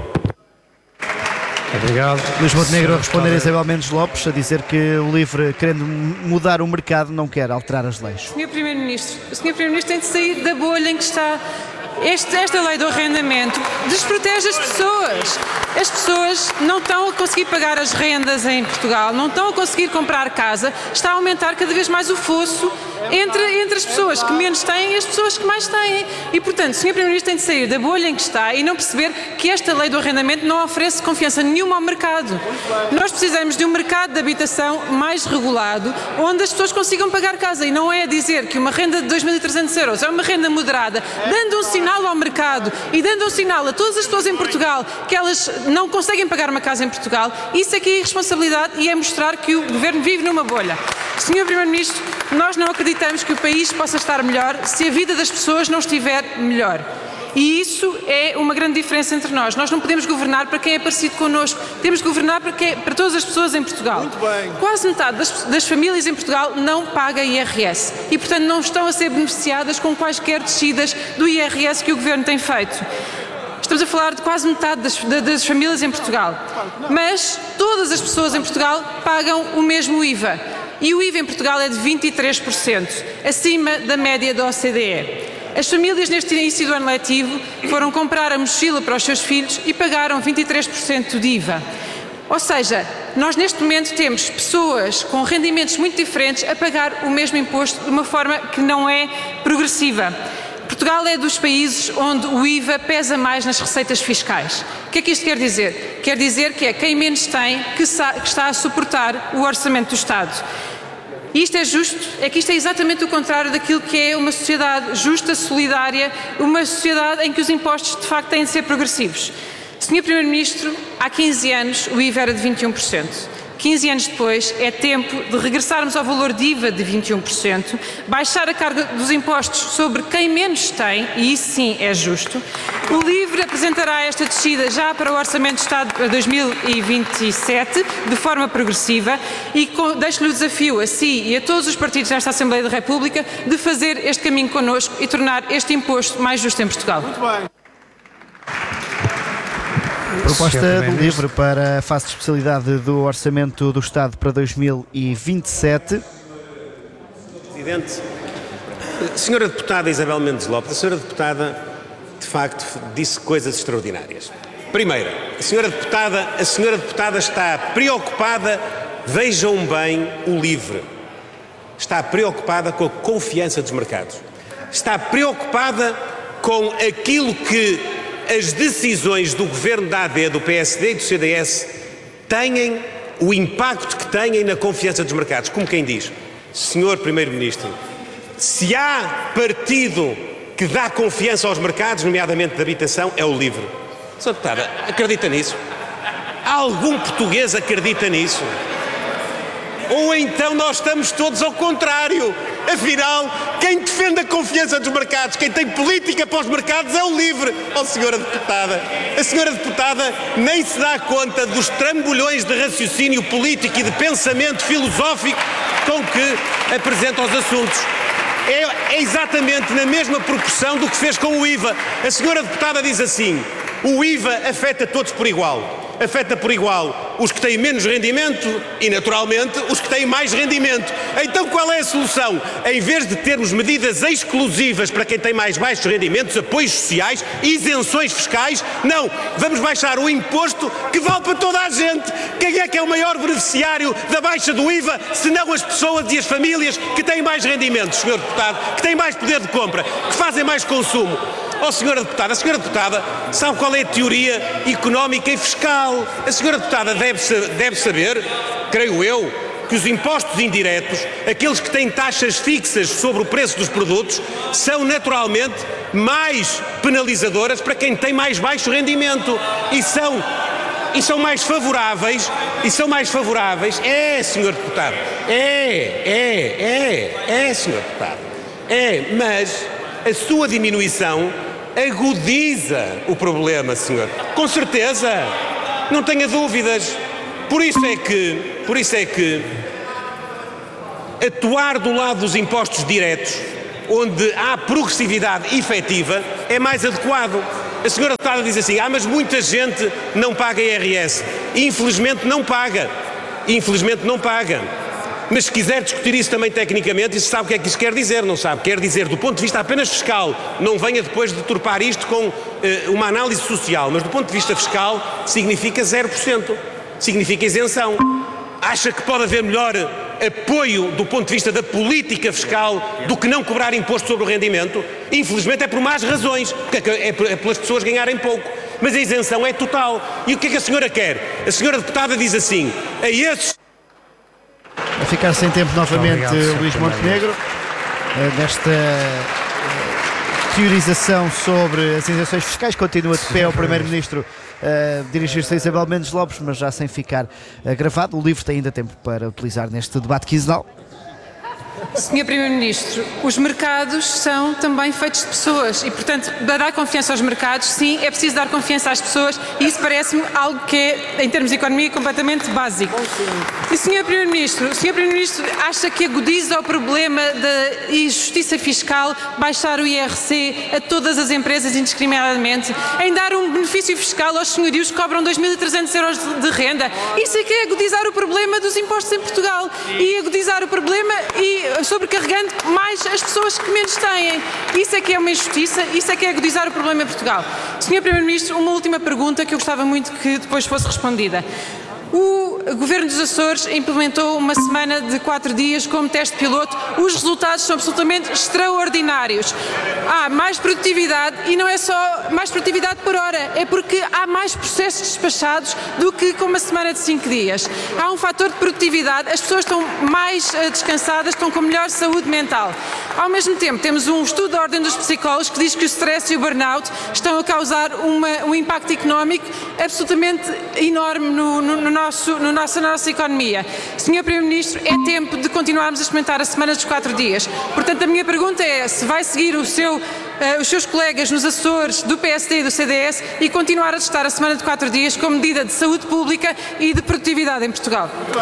Speaker 4: Obrigado.
Speaker 2: Luís Montenegro a responder a Isabel Mendes Lopes, a dizer que o LIVRE, querendo mudar o mercado, não quer alterar as leis.
Speaker 8: senhor Primeiro-Ministro, o senhor Primeiro-Ministro tem de sair da bolha em que está. Este, esta lei do arrendamento desprotege as pessoas. As pessoas não estão a conseguir pagar as rendas em Portugal, não estão a conseguir comprar casa, está a aumentar cada vez mais o fosso entre, entre as pessoas que menos têm e as pessoas que mais têm. E, portanto, o senhor Primeiro-Ministro tem de sair da bolha em que está e não perceber que esta lei do arrendamento não oferece confiança nenhuma ao mercado. Nós precisamos de um mercado de habitação mais regulado, onde as pessoas consigam pagar casa, e não é dizer que uma renda de dois mil e trezentos euros é uma renda moderada, dando um sinal ao mercado e dando um sinal a todas as pessoas em Portugal que elas não conseguem pagar uma casa em Portugal. Isso é que é irresponsabilidade e é mostrar que o Governo vive numa bolha. senhor Primeiro-Ministro, nós não acreditamos que o país possa estar melhor se a vida das pessoas não estiver melhor. E isso é uma grande diferença entre nós. Nós não podemos governar para quem é parecido connosco, temos de governar para, quem, para todas as pessoas em Portugal.
Speaker 7: Muito bem.
Speaker 8: Quase metade das, das famílias em Portugal não paga I R S e, portanto, não estão a ser beneficiadas com quaisquer descidas do I R S que o Governo tem feito. Estamos a falar de quase metade das, das famílias em Portugal. Mas todas as pessoas em Portugal pagam o mesmo I V A. E o I V A em Portugal é de vinte e três por cento, acima da média da O C D E. As famílias neste início do ano letivo foram comprar a mochila para os seus filhos e pagaram vinte e três por cento de I V A. Ou seja, nós neste momento temos pessoas com rendimentos muito diferentes a pagar o mesmo imposto de uma forma que não é progressiva. Portugal é dos países onde o I V A pesa mais nas receitas fiscais. O que é que isto quer dizer? Quer dizer que é quem menos tem que está a suportar o orçamento do Estado. E isto é justo? É que isto é exatamente o contrário daquilo que é uma sociedade justa, solidária, uma sociedade em que os impostos de facto têm de ser progressivos. senhor Primeiro-Ministro, há quinze anos o I V A era de vinte e um por cento. quinze anos depois é tempo de regressarmos ao valor de I V A de vinte e um por cento, baixar a carga dos impostos sobre quem menos tem, e isso sim é justo. O LIVRE apresentará esta descida já para o Orçamento de Estado para dois mil e vinte e sete, de forma progressiva, e deixo-lhe o desafio a si e a todos os partidos nesta Assembleia da República de fazer este caminho connosco e tornar este imposto mais justo em Portugal.
Speaker 7: Muito bem.
Speaker 2: Proposta do LIVRE para a fase de especialidade do Orçamento do Estado para dois mil e vinte e sete.
Speaker 3: Presidente, senhora deputada Isabel Mendes Lopes, a senhora deputada de facto disse coisas extraordinárias. Primeira, a senhora deputada, a senhora deputada está preocupada, vejam bem o LIVRE, está preocupada com a confiança dos mercados, está preocupada com aquilo que as decisões do Governo da A D, do P S D e do C D S têm, o impacto que têm na confiança dos mercados. Como quem diz, senhor Primeiro-Ministro, se há partido que dá confiança aos mercados, nomeadamente de habitação, é o LIVRE. senhora Deputada, acredita nisso? Algum português acredita nisso? Ou então nós estamos todos ao contrário? Afinal, quem defende a confiança dos mercados, quem tem política para os mercados é o LIVRE. Oh, senhora deputada, a senhora deputada nem se dá conta dos trambolhões de raciocínio político e de pensamento filosófico com que apresenta os assuntos. É, é exatamente na mesma proporção do que fez com o I V A. A senhora deputada diz assim: o I V A afeta todos por igual. Afeta por igual os que têm menos rendimento e, naturalmente, os que têm mais rendimento. Então qual é a solução? Em vez de termos medidas exclusivas para quem tem mais baixos rendimentos, apoios sociais, isenções fiscais, não, vamos baixar o imposto que vale para toda a gente. Quem é que é o maior beneficiário da baixa do I V A, se não as pessoas e as famílias que têm mais rendimentos, senhor deputado, que têm mais poder de compra, que fazem mais consumo? Oh, senhora deputada, a senhora deputada sabe qual é a teoria económica e fiscal. A senhora deputada deve, deve saber, creio eu, que os impostos indiretos, aqueles que têm taxas fixas sobre o preço dos produtos, são naturalmente mais penalizadoras para quem tem mais baixo rendimento e são, e são mais favoráveis, e são mais favoráveis, é, senhor Deputado, é, é, é, é, senhor Deputado, é, mas a sua diminuição agudiza o problema, senhor, com certeza, não tenha dúvidas. Por isso é que, por isso é que atuar do lado dos impostos diretos, onde há progressividade efetiva, é mais adequado. A senhora deputada diz assim, ah, mas muita gente não paga I R S. Infelizmente não paga. Infelizmente não paga. Mas se quiser discutir isso também tecnicamente, isso sabe o que é que isso quer dizer, não sabe? Quer dizer, do ponto de vista apenas fiscal, não venha depois de deturpar isto com eh, uma análise social, mas do ponto de vista fiscal significa zero por cento. Significa isenção. Acha que pode haver melhor apoio do ponto de vista da política fiscal do que não cobrar imposto sobre o rendimento? Infelizmente é por más razões, porque é pelas pessoas ganharem pouco. Mas a isenção é total. E o que é que a senhora quer? A senhora deputada diz assim, a esses...
Speaker 2: A ficar sem tempo novamente
Speaker 4: Obrigado,
Speaker 2: Luís Montenegro, nesta teorização sobre as isenções fiscais. Continua de pé o Primeiro-Ministro a dirigir-se a Isabel Mendes Lopes, mas já sem ficar gravado. O livro tem ainda tempo para utilizar neste debate quinzenal.
Speaker 8: senhor Primeiro-Ministro, os mercados são também feitos de pessoas e, portanto, para dar confiança aos mercados, sim, é preciso dar confiança às pessoas e isso parece-me algo que é, em termos de economia, completamente básico. E, senhor Primeiro-Ministro, o senhor Primeiro-Ministro acha que agudiza o problema da injustiça fiscal baixar o I R C a todas as empresas indiscriminadamente, em dar um benefício fiscal aos senhorios que cobram dois mil e trezentos euros de, de renda? Isso é que é agudizar o problema dos impostos em Portugal e agudizar o problema e sobrecarregando mais as pessoas que menos têm. Isso é que é uma injustiça, isso é que é agudizar o problema em Portugal. senhor Primeiro-Ministro, uma última pergunta que eu gostava muito que depois fosse respondida. O Governo dos Açores implementou uma semana de quatro dias como teste piloto. Os resultados são absolutamente extraordinários. Há mais produtividade e não é só mais produtividade por hora, é porque há mais processos despachados do que com uma semana de cinco dias. Há um fator de produtividade, as pessoas estão mais uh, descansadas, estão com melhor saúde mental. Ao mesmo tempo, temos um estudo da Ordem dos Psicólogos que diz que o stress e o burnout estão a causar uma, um impacto económico absolutamente enorme no, no, no nosso, no nosso, na nossa economia. senhor Primeiro-Ministro, é tempo de continuarmos a experimentar a semana dos quatro dias. Portanto, a minha pergunta é se vai seguir o seu, uh, os seus colegas nos Açores do P S D e do C D S e continuar a testar a semana de quatro dias como medida de saúde pública e de produtividade em Portugal.
Speaker 4: Muito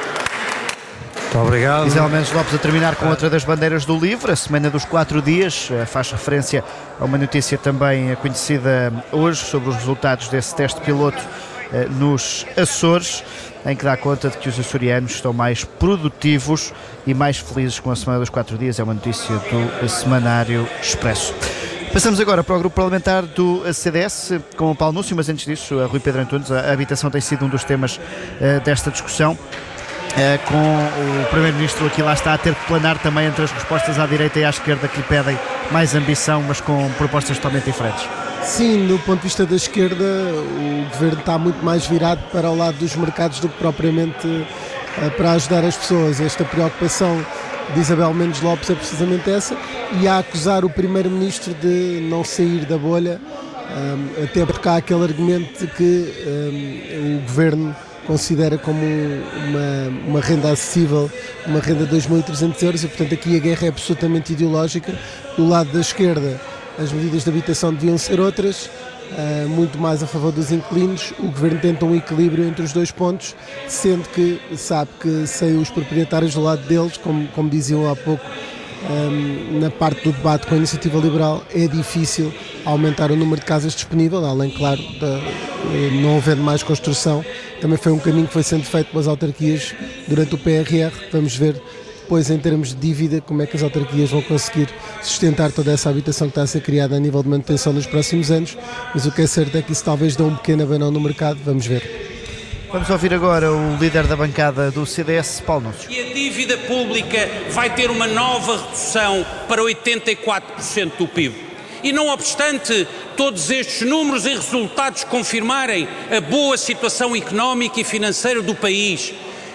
Speaker 4: obrigado.
Speaker 2: Isabel Mendes Lopes a terminar com outra das bandeiras do livro, a semana dos quatro dias, faz referência a uma notícia também conhecida hoje sobre os resultados desse teste piloto nos Açores, em que dá conta de que os açorianos estão mais produtivos e mais felizes com a semana dos quatro dias. É uma notícia do Semanário Expresso. Passamos agora para o grupo parlamentar do C D S com o Paulo Núcio, mas antes disso, a Rui Pedro Antunes. A habitação tem sido um dos temas uh, desta discussão. Uh, com o Primeiro-Ministro aqui lá está a ter que planar também entre as respostas à direita e à esquerda que lhe pedem mais ambição, mas com propostas totalmente diferentes.
Speaker 5: Sim, do ponto de vista da esquerda, o Governo está muito mais virado para o lado dos mercados do que propriamente uh, para ajudar as pessoas. Esta preocupação de Isabel Mendes Lopes é precisamente essa, e a acusar o Primeiro-Ministro de não sair da bolha, um, até porque há aquele argumento de que um, o Governo considera como uma, uma renda acessível, uma renda de dois mil e trezentos euros, e portanto aqui a guerra é absolutamente ideológica. Do lado da esquerda, as medidas de habitação deviam ser outras, uh, muito mais a favor dos inquilinos. O Governo tenta um equilíbrio entre os dois pontos, sendo que sabe que sem os proprietários do lado deles, como, como diziam há pouco, um, na parte do debate com a Iniciativa Liberal, é difícil aumentar o número de casas disponível, além, claro, de não haver mais construção. Também foi um caminho que foi sendo feito pelas autarquias durante o P R R. Vamos ver depois, em termos de dívida, como é que as autarquias vão conseguir sustentar toda essa habitação que está a ser criada a nível de manutenção nos próximos anos. Mas o que é certo é que isso talvez dê um pequeno abanão no mercado. Vamos ver.
Speaker 2: Vamos ouvir agora o líder da bancada do C D S, Paulo Núcio.
Speaker 9: E a dívida pública vai ter uma nova redução para oitenta e quatro por cento do P I B. E não obstante todos estes números e resultados confirmarem a boa situação económica e financeira do país,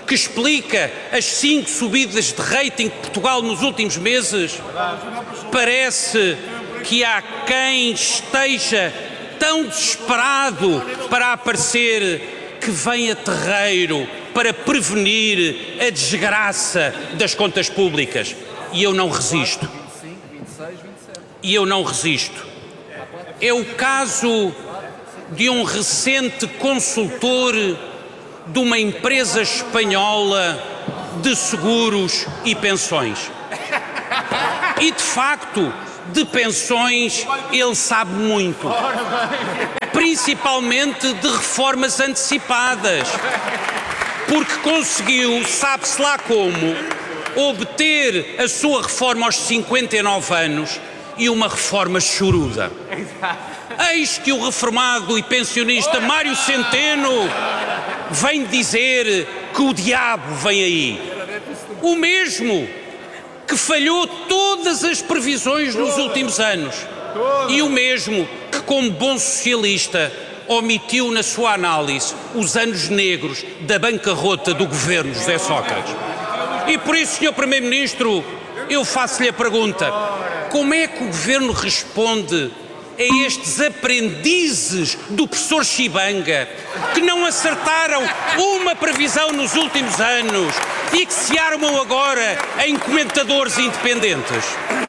Speaker 9: que explica as cinco subidas de rating de Portugal nos últimos meses? Parece que há quem esteja tão desesperado para aparecer que vem a terreiro para prevenir a desgraça das contas públicas. E eu não resisto. E eu não resisto. É o caso de um recente consultor de uma empresa espanhola de seguros e pensões. E, de facto, de pensões ele sabe muito. Principalmente de reformas antecipadas. Porque conseguiu, sabe-se lá como, obter a sua reforma aos cinquenta e nove anos e uma reforma choruda. Eis que o reformado e pensionista Mário Centeno vem dizer que o diabo vem aí. O mesmo que falhou todas as previsões nos últimos anos. E o mesmo que, como bom socialista, omitiu na sua análise os anos negros da bancarrota do governo José Sócrates. E por isso, senhor Primeiro-Ministro, eu faço-lhe a pergunta: como é que o governo responde a estes aprendizes do professor Chibanga que não acertaram uma previsão nos últimos anos e que se armam agora em comentadores independentes?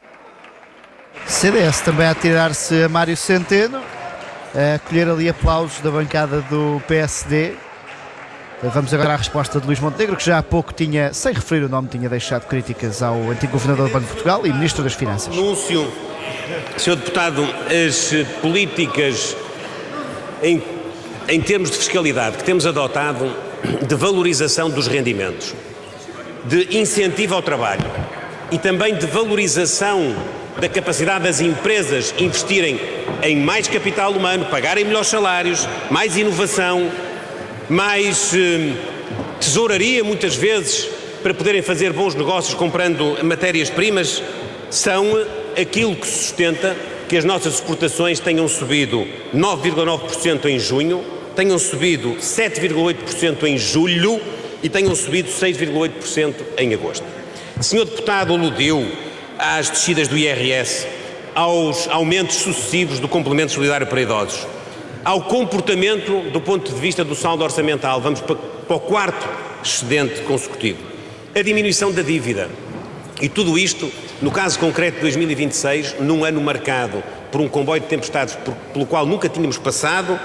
Speaker 2: C D S também a tirar-se a Mário Centeno, a colher ali aplausos da bancada do P S D. Vamos agora à resposta de Luís Montenegro, que já há pouco tinha, sem referir o nome, tinha deixado críticas ao antigo governador do Banco de Portugal e Ministro das Finanças.
Speaker 3: Anúncio, senhor Deputado, as políticas em, em termos de fiscalidade que temos adotado, de valorização dos rendimentos, de incentivo ao trabalho e também de valorização da capacidade das empresas investirem em mais capital humano, pagarem melhores salários, mais inovação, mais eh, tesouraria muitas vezes para poderem fazer bons negócios comprando matérias-primas, são aquilo que sustenta que as nossas exportações tenham subido nove vírgula nove por cento em junho, tenham subido sete vírgula oito por cento em julho e tenham subido seis vírgula oito por cento em agosto. O senhor Deputado aludiu às descidas do I R S, aos aumentos sucessivos do complemento solidário para idosos, ao comportamento do ponto de vista do saldo orçamental, vamos para, para o quarto excedente consecutivo, a diminuição da dívida. E tudo isto, no caso concreto de dois mil e vinte e seis, num ano marcado por um comboio de tempestades por, pelo qual nunca tínhamos passado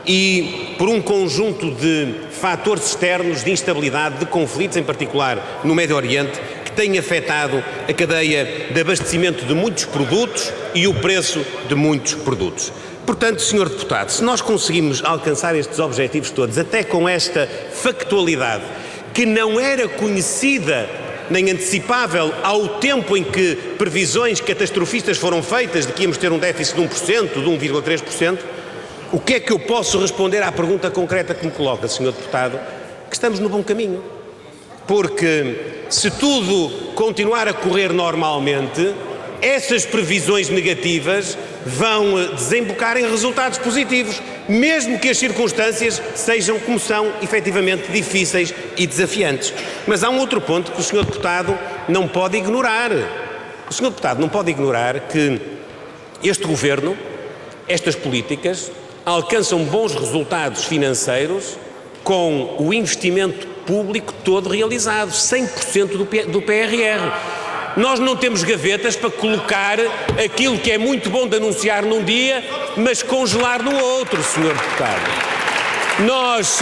Speaker 3: e por um conjunto de fatores externos de instabilidade, de conflitos, em particular no Médio Oriente, que têm afetado a cadeia de abastecimento de muitos produtos e o preço de muitos produtos. Portanto, senhor Deputado, se nós conseguimos alcançar estes objetivos todos, até com esta factualidade que não era conhecida nem antecipável ao tempo em que previsões catastrofistas foram feitas de que íamos ter um déficit de um por cento, de um vírgula três por cento, o que é que eu posso responder à pergunta concreta que me coloca, senhor Deputado? Que estamos no bom caminho. Porque se tudo continuar a correr normalmente, essas previsões negativas vão desembocar em resultados positivos, mesmo que as circunstâncias sejam como são, efetivamente difíceis e desafiantes. Mas há um outro ponto que o senhor Deputado não pode ignorar. O senhor Deputado não pode ignorar que este Governo, estas políticas, alcançam bons resultados financeiros com o investimento público todo realizado, cem por cento do P R R. Nós não temos gavetas para colocar aquilo que é muito bom de anunciar num dia, mas congelar no outro, senhor Deputado. Nós,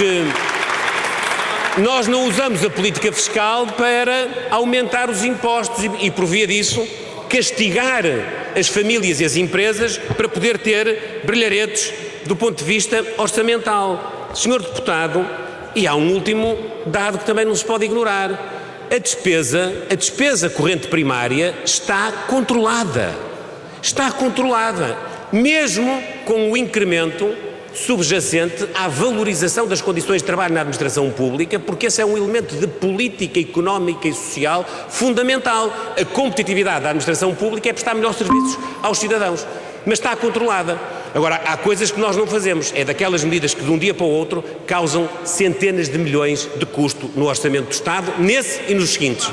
Speaker 3: nós não usamos a política fiscal para aumentar os impostos e, e, por via disso, castigar as famílias e as empresas para poder ter brilharetes do ponto de vista orçamental. Senhor Deputado, e há um último dado que também não se pode ignorar. A despesa, a despesa corrente primária está controlada. Está controlada. Mesmo com o incremento subjacente à valorização das condições de trabalho na administração pública, porque esse é um elemento de política económica e social fundamental. A competitividade da administração pública é prestar melhores serviços aos cidadãos. Mas está controlada. Agora, há coisas que nós não fazemos, é daquelas medidas que de um dia para o outro causam centenas de milhões de custo no orçamento do Estado, nesse e nos seguintes.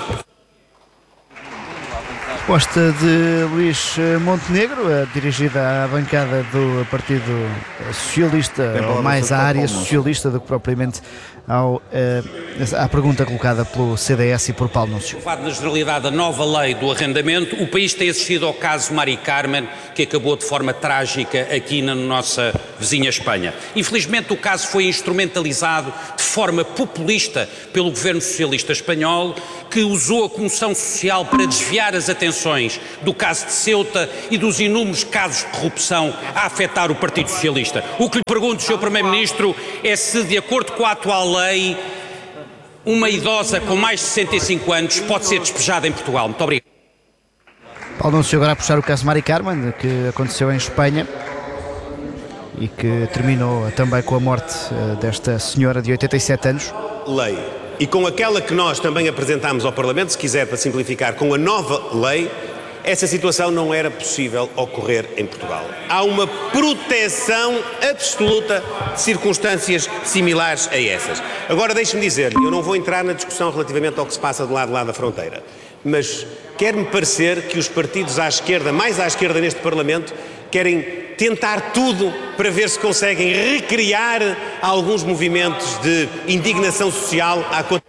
Speaker 2: Resposta de Luís Montenegro, dirigida à bancada do Partido Socialista, ou mais à área socialista do que propriamente ao, à pergunta colocada pelo C D S e por Paulo Núncio.
Speaker 9: Na generalidade, a nova lei do arrendamento, o país tem assistido ao caso Mari Carmen, que acabou de forma trágica aqui na nossa vizinha Espanha. Infelizmente, o caso foi instrumentalizado de forma populista pelo governo socialista espanhol, que usou a comoção social para desviar as atenções do caso de Ceuta e dos inúmeros casos de corrupção a afetar o Partido Socialista. O que lhe pergunto, senhor Primeiro-Ministro, é se, de acordo com a atual lei, uma idosa com mais de sessenta e cinco anos pode ser despejada em Portugal. Muito obrigado.
Speaker 2: Paulo Núncio agora a puxar o caso Mari Carmen, que aconteceu em Espanha e que terminou também com a morte desta senhora de oitenta e sete anos.
Speaker 3: Lei. E com aquela que nós também apresentámos ao Parlamento, se quiser para simplificar, com a nova lei, essa situação não era possível ocorrer em Portugal. Há uma proteção absoluta de circunstâncias similares a essas. Agora deixe-me dizer-lhe, eu não vou entrar na discussão relativamente ao que se passa do lado de lá da fronteira, mas quer-me parecer que os partidos à esquerda, mais à esquerda neste Parlamento, querem tentar tudo para ver se conseguem recriar alguns movimentos de indignação social à conta.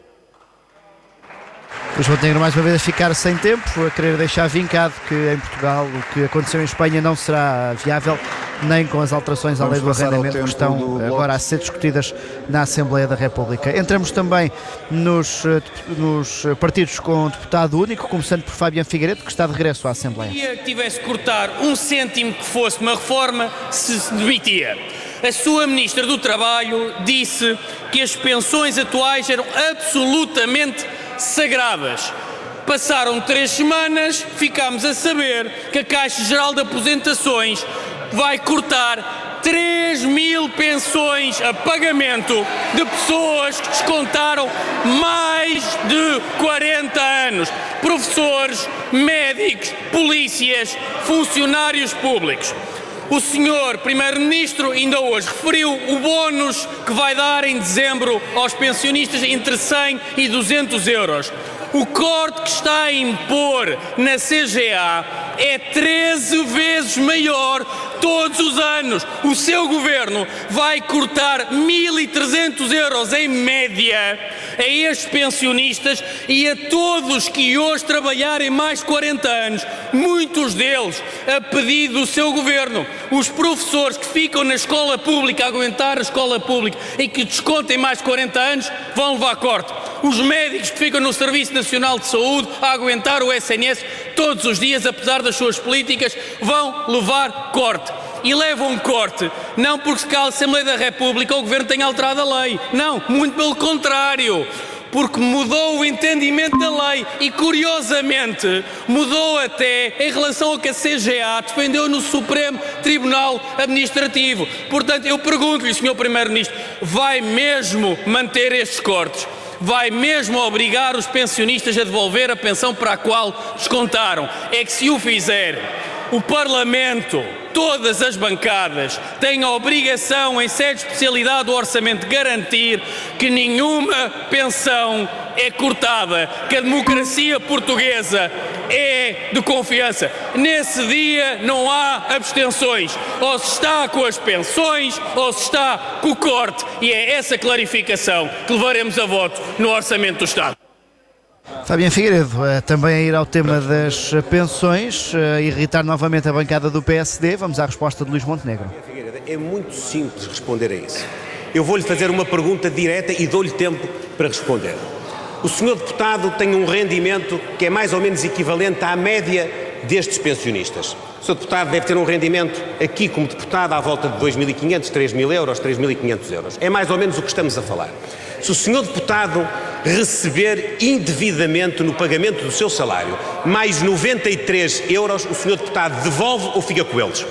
Speaker 2: Luís Montenegro mais uma vez a ficar sem tempo, a querer deixar vincado que em Portugal o que aconteceu em Espanha não será viável, nem com as alterações à lei do arrendamento que estão agora a ser discutidas na Assembleia da República. Entramos também nos, nos partidos com deputado único, começando por Fabiano Figueiredo, que está de regresso à Assembleia.
Speaker 10: Se tivesse que cortar um cêntimo que fosse uma reforma, se demitia. A sua Ministra do Trabalho disse que as pensões atuais eram absolutamente sagradas. Passaram três semanas, ficámos a saber que a Caixa Geral de Aposentações vai cortar três mil pensões a pagamento de pessoas que descontaram mais de quarenta anos. Professores, médicos, polícias, funcionários públicos. O senhor Primeiro-Ministro ainda hoje referiu o bónus que vai dar em dezembro aos pensionistas entre cem e duzentos euros. O corte que está a impor na C G A é treze vezes maior todos os anos. O seu governo vai cortar mil e trezentos euros em média a estes pensionistas e a todos que hoje trabalharem mais de quarenta anos, muitos deles a pedido do seu governo. Os professores que ficam na escola pública a aguentar a escola pública e que descontem mais de quarenta anos vão levar corte. Os médicos que ficam no Serviço Nacional de Saúde a aguentar o S N S todos os dias, apesar das suas políticas, vão levar corte. E levam um corte, não porque a Assembleia da República ou o Governo tenha alterado a lei. Não, muito pelo contrário. Porque mudou o entendimento da lei e, curiosamente, mudou até em relação ao que a C G A defendeu no Supremo Tribunal Administrativo. Portanto, eu pergunto-lhe, senhor Primeiro-Ministro, vai mesmo manter estes cortes? Vai mesmo obrigar os pensionistas a devolver a pensão para a qual descontaram? É que se o fizer, o Parlamento, todas as bancadas, têm a obrigação, em sede de especialidade do orçamento, de garantir que nenhuma pensão é cortada, que a democracia portuguesa é de confiança. Nesse dia não há abstenções. Ou se está com as pensões ou se está com o corte. E é essa clarificação que levaremos a voto no Orçamento do Estado.
Speaker 2: Fabiano Figueiredo, também a ir ao tema das pensões, a irritar novamente a bancada do P S D. Vamos à resposta de Luís Montenegro.
Speaker 3: É muito simples responder a isso. Eu vou-lhe fazer uma pergunta direta e dou-lhe tempo para responder. O senhor deputado tem um rendimento que é mais ou menos equivalente à média destes pensionistas. O senhor deputado deve ter um rendimento aqui como deputado à volta de dois mil e quinhentos, três mil euros, três mil e quinhentos euros. É mais ou menos o que estamos a falar. Se o senhor deputado receber indevidamente no pagamento do seu salário mais noventa e três euros, o senhor deputado devolve ou fica com eles?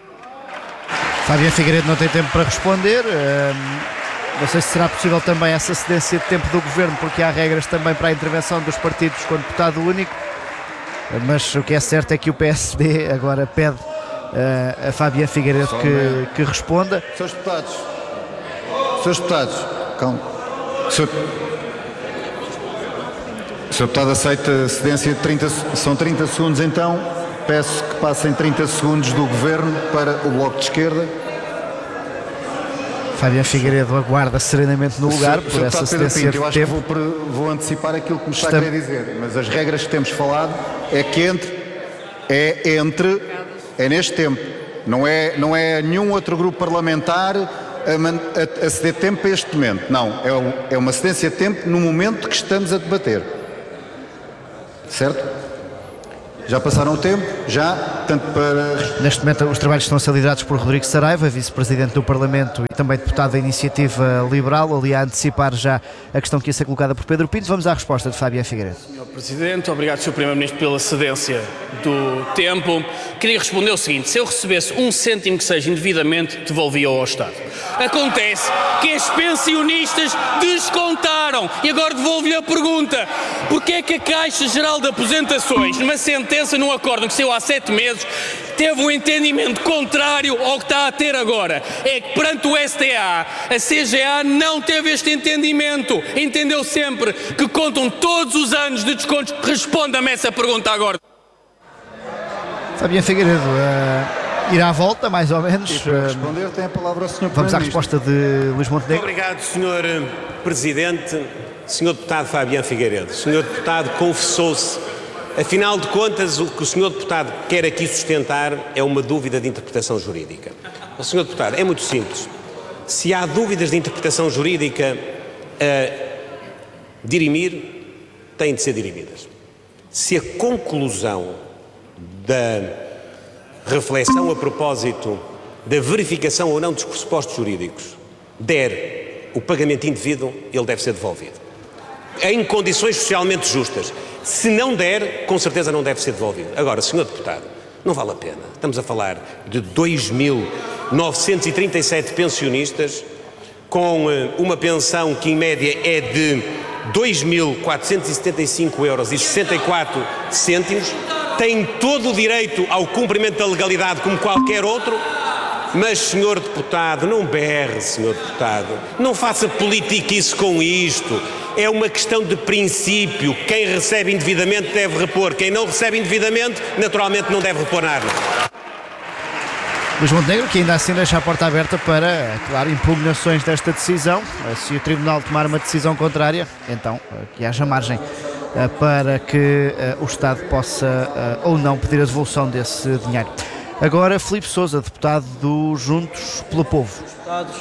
Speaker 2: Fabiano Figueiredo não tem tempo para responder. Não sei se será possível também essa cedência de tempo do Governo, porque há regras também para a intervenção dos partidos com deputado único. Mas o que é certo é que o P S D agora pede uh, a Fabiano Figueiredo que, que responda.
Speaker 11: Senhores deputados, senhores deputados, calma. Senhor, senhor deputado aceita cedência de trinta, são trinta segundos então, peço que passem trinta segundos do Governo para o Bloco de Esquerda.
Speaker 2: Fabiano Figueiredo aguarda serenamente no lugar por essa cedência
Speaker 11: que eu acho
Speaker 2: teve.
Speaker 11: que vou, vou antecipar aquilo que me está
Speaker 2: Estamos...
Speaker 11: a querer dizer, mas as regras que temos falado é que entre, é entre, é neste tempo, não é, não é nenhum outro grupo parlamentar a, a, a ceder tempo para este momento, não, é, o, é uma cedência de tempo no momento que estamos a debater, certo? Já passaram o tempo, já, tanto para...
Speaker 2: Neste momento os trabalhos estão a ser liderados por Rodrigo Saraiva, vice-presidente do Parlamento e também deputado da Iniciativa Liberal, ali a antecipar já a questão que ia ser colocada por Pedro Pinto. Vamos à resposta de Fabiano Figueiredo.
Speaker 10: senhor Presidente, obrigado, senhor Primeiro-Ministro, pela cedência do tempo. Queria responder o seguinte: se eu recebesse um cêntimo que seja indevidamente, devolvia ao Estado. Acontece que as pensionistas descontaram e agora devolvo-lhe a pergunta: porque é que a Caixa Geral de Aposentações, numa sentença num acordo que saiu há sete meses, teve um entendimento contrário ao que está a ter agora? É que perante o S T A, a C G A não teve este entendimento. Entendeu sempre que contam todos os anos de descontos. Responda-me essa pergunta agora.
Speaker 2: Fabiano Figueiredo uh, irá à volta, mais ou menos.
Speaker 11: E para responder tem a palavra o senhor
Speaker 2: Vamos à resposta de Luís Montenegro.
Speaker 3: Obrigado, senhor Presidente. senhor Deputado Fabiano Figueiredo, o senhor Deputado confessou-se. Afinal de contas, o que o senhor Deputado quer aqui sustentar é uma dúvida de interpretação jurídica. O senhor Deputado, é muito simples. Se há dúvidas de interpretação jurídica a dirimir, têm de ser dirimidas. Se a conclusão da reflexão a propósito da verificação ou não dos pressupostos jurídicos der o pagamento indevido, ele deve ser devolvido. Em condições socialmente justas. Se não der, com certeza não deve ser devolvido. Agora, senhor Deputado, não vale a pena. Estamos a falar de dois mil novecentos e trinta e sete pensionistas com uma pensão que em média é de dois mil quatrocentos e setenta e cinco euros e sessenta e quatro cêntimos, têm todo o direito ao cumprimento da legalidade como qualquer outro. Mas, senhor Deputado, não berre, senhor Deputado, não faça politiquice com isto. É uma questão de princípio. Quem recebe indevidamente deve repor. Quem não recebe indevidamente, naturalmente não deve repor nada.
Speaker 2: Luís Montenegro, que ainda assim deixa a porta aberta para, claro, impugnações desta decisão. Se o Tribunal tomar uma decisão contrária, então que haja margem para que o Estado possa ou não pedir a devolução desse dinheiro. Agora, Filipe Sousa, deputado do Juntos pelo Povo.
Speaker 12: Deputados,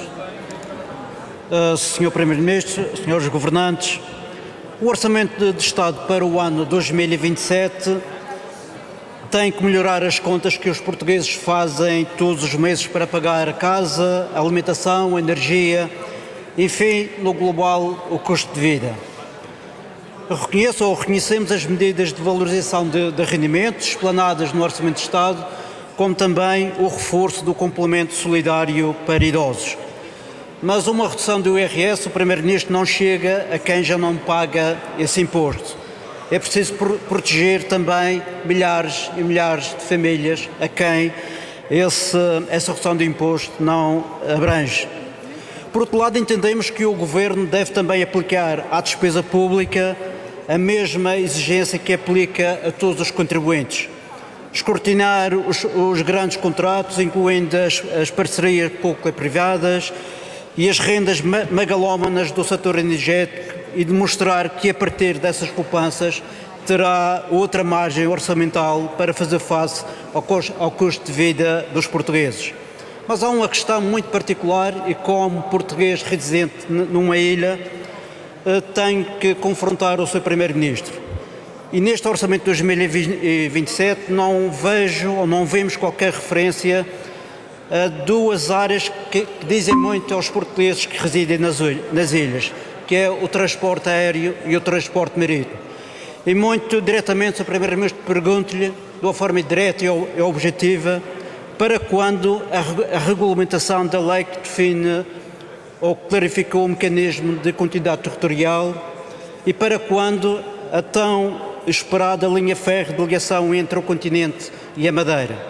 Speaker 12: uh, senhor Primeiro-Ministro, senhores governantes, o Orçamento de Estado para o ano dois mil e vinte e sete tem que melhorar as contas que os portugueses fazem todos os meses para pagar a casa, a alimentação, a energia, enfim, no global, o custo de vida. Reconheço ou reconhecemos as medidas de valorização de, de rendimentos explanadas no Orçamento de Estado, como também o reforço do complemento solidário para idosos. Mas uma redução do I R S, o Primeiro-Ministro, não chega a quem já não paga esse imposto. É preciso proteger também milhares e milhares de famílias a quem esse, essa redução do imposto não abrange. Por outro lado, entendemos que o Governo deve também aplicar à despesa pública a mesma exigência que aplica a todos os contribuintes. Escrutinar os, os grandes contratos, incluindo as, as parcerias público-privadas e as rendas megalómanas do setor energético e demonstrar que a partir dessas poupanças terá outra margem orçamental para fazer face ao custo, ao custo de vida dos portugueses. Mas há uma questão muito particular e como português residente numa ilha tenho que confrontar o seu Primeiro-Ministro. E neste Orçamento de dois mil e vinte e sete não vejo ou não vemos qualquer referência a duas áreas que dizem muito aos portugueses que residem nas ilhas, que é o transporte aéreo e o transporte marítimo. E muito diretamente, o Primeiro-Ministro, pergunto-lhe, de uma forma direta e objetiva, para quando a regulamentação da lei que define ou clarificou o mecanismo de continuidade territorial e para quando a tão esperada linha férrea de ligação entre o continente e a Madeira.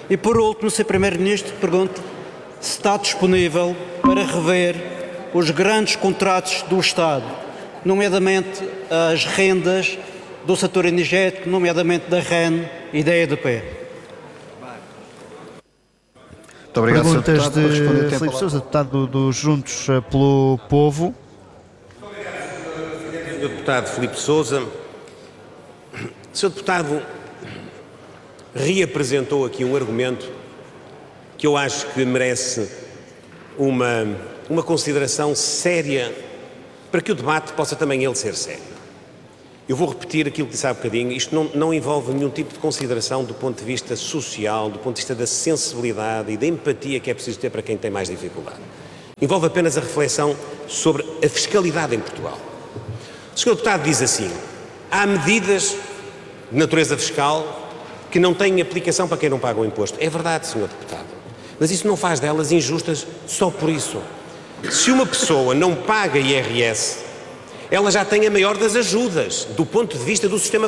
Speaker 12: E por último, senhor Primeiro-Ministro, pergunto se está disponível para rever os grandes contratos do Estado, nomeadamente as rendas do setor energético, nomeadamente da R E N e da E D P.
Speaker 11: Muito obrigado, senhor
Speaker 2: Perguntas
Speaker 11: Deputado, por responder a
Speaker 2: de
Speaker 11: tempo.
Speaker 2: Filipe Sousa, deputado dos Juntos pelo Povo.
Speaker 3: senhor Deputado Filipe Sousa, o senhor Deputado reapresentou aqui um argumento que eu acho que merece uma, uma consideração séria para que o debate possa também ele ser sério. Eu vou repetir aquilo que disse há bocadinho, isto não, não envolve nenhum tipo de consideração do ponto de vista social, do ponto de vista da sensibilidade e da empatia que é preciso ter para quem tem mais dificuldade. Envolve apenas a reflexão sobre a fiscalidade em Portugal. O senhor Deputado diz assim, há medidas de natureza fiscal que não têm aplicação para quem não paga o imposto. É verdade, senhor Deputado, mas isso não faz delas injustas só por isso. Se uma pessoa não paga I R S, ela já tem a maior das ajudas do ponto de vista do sistema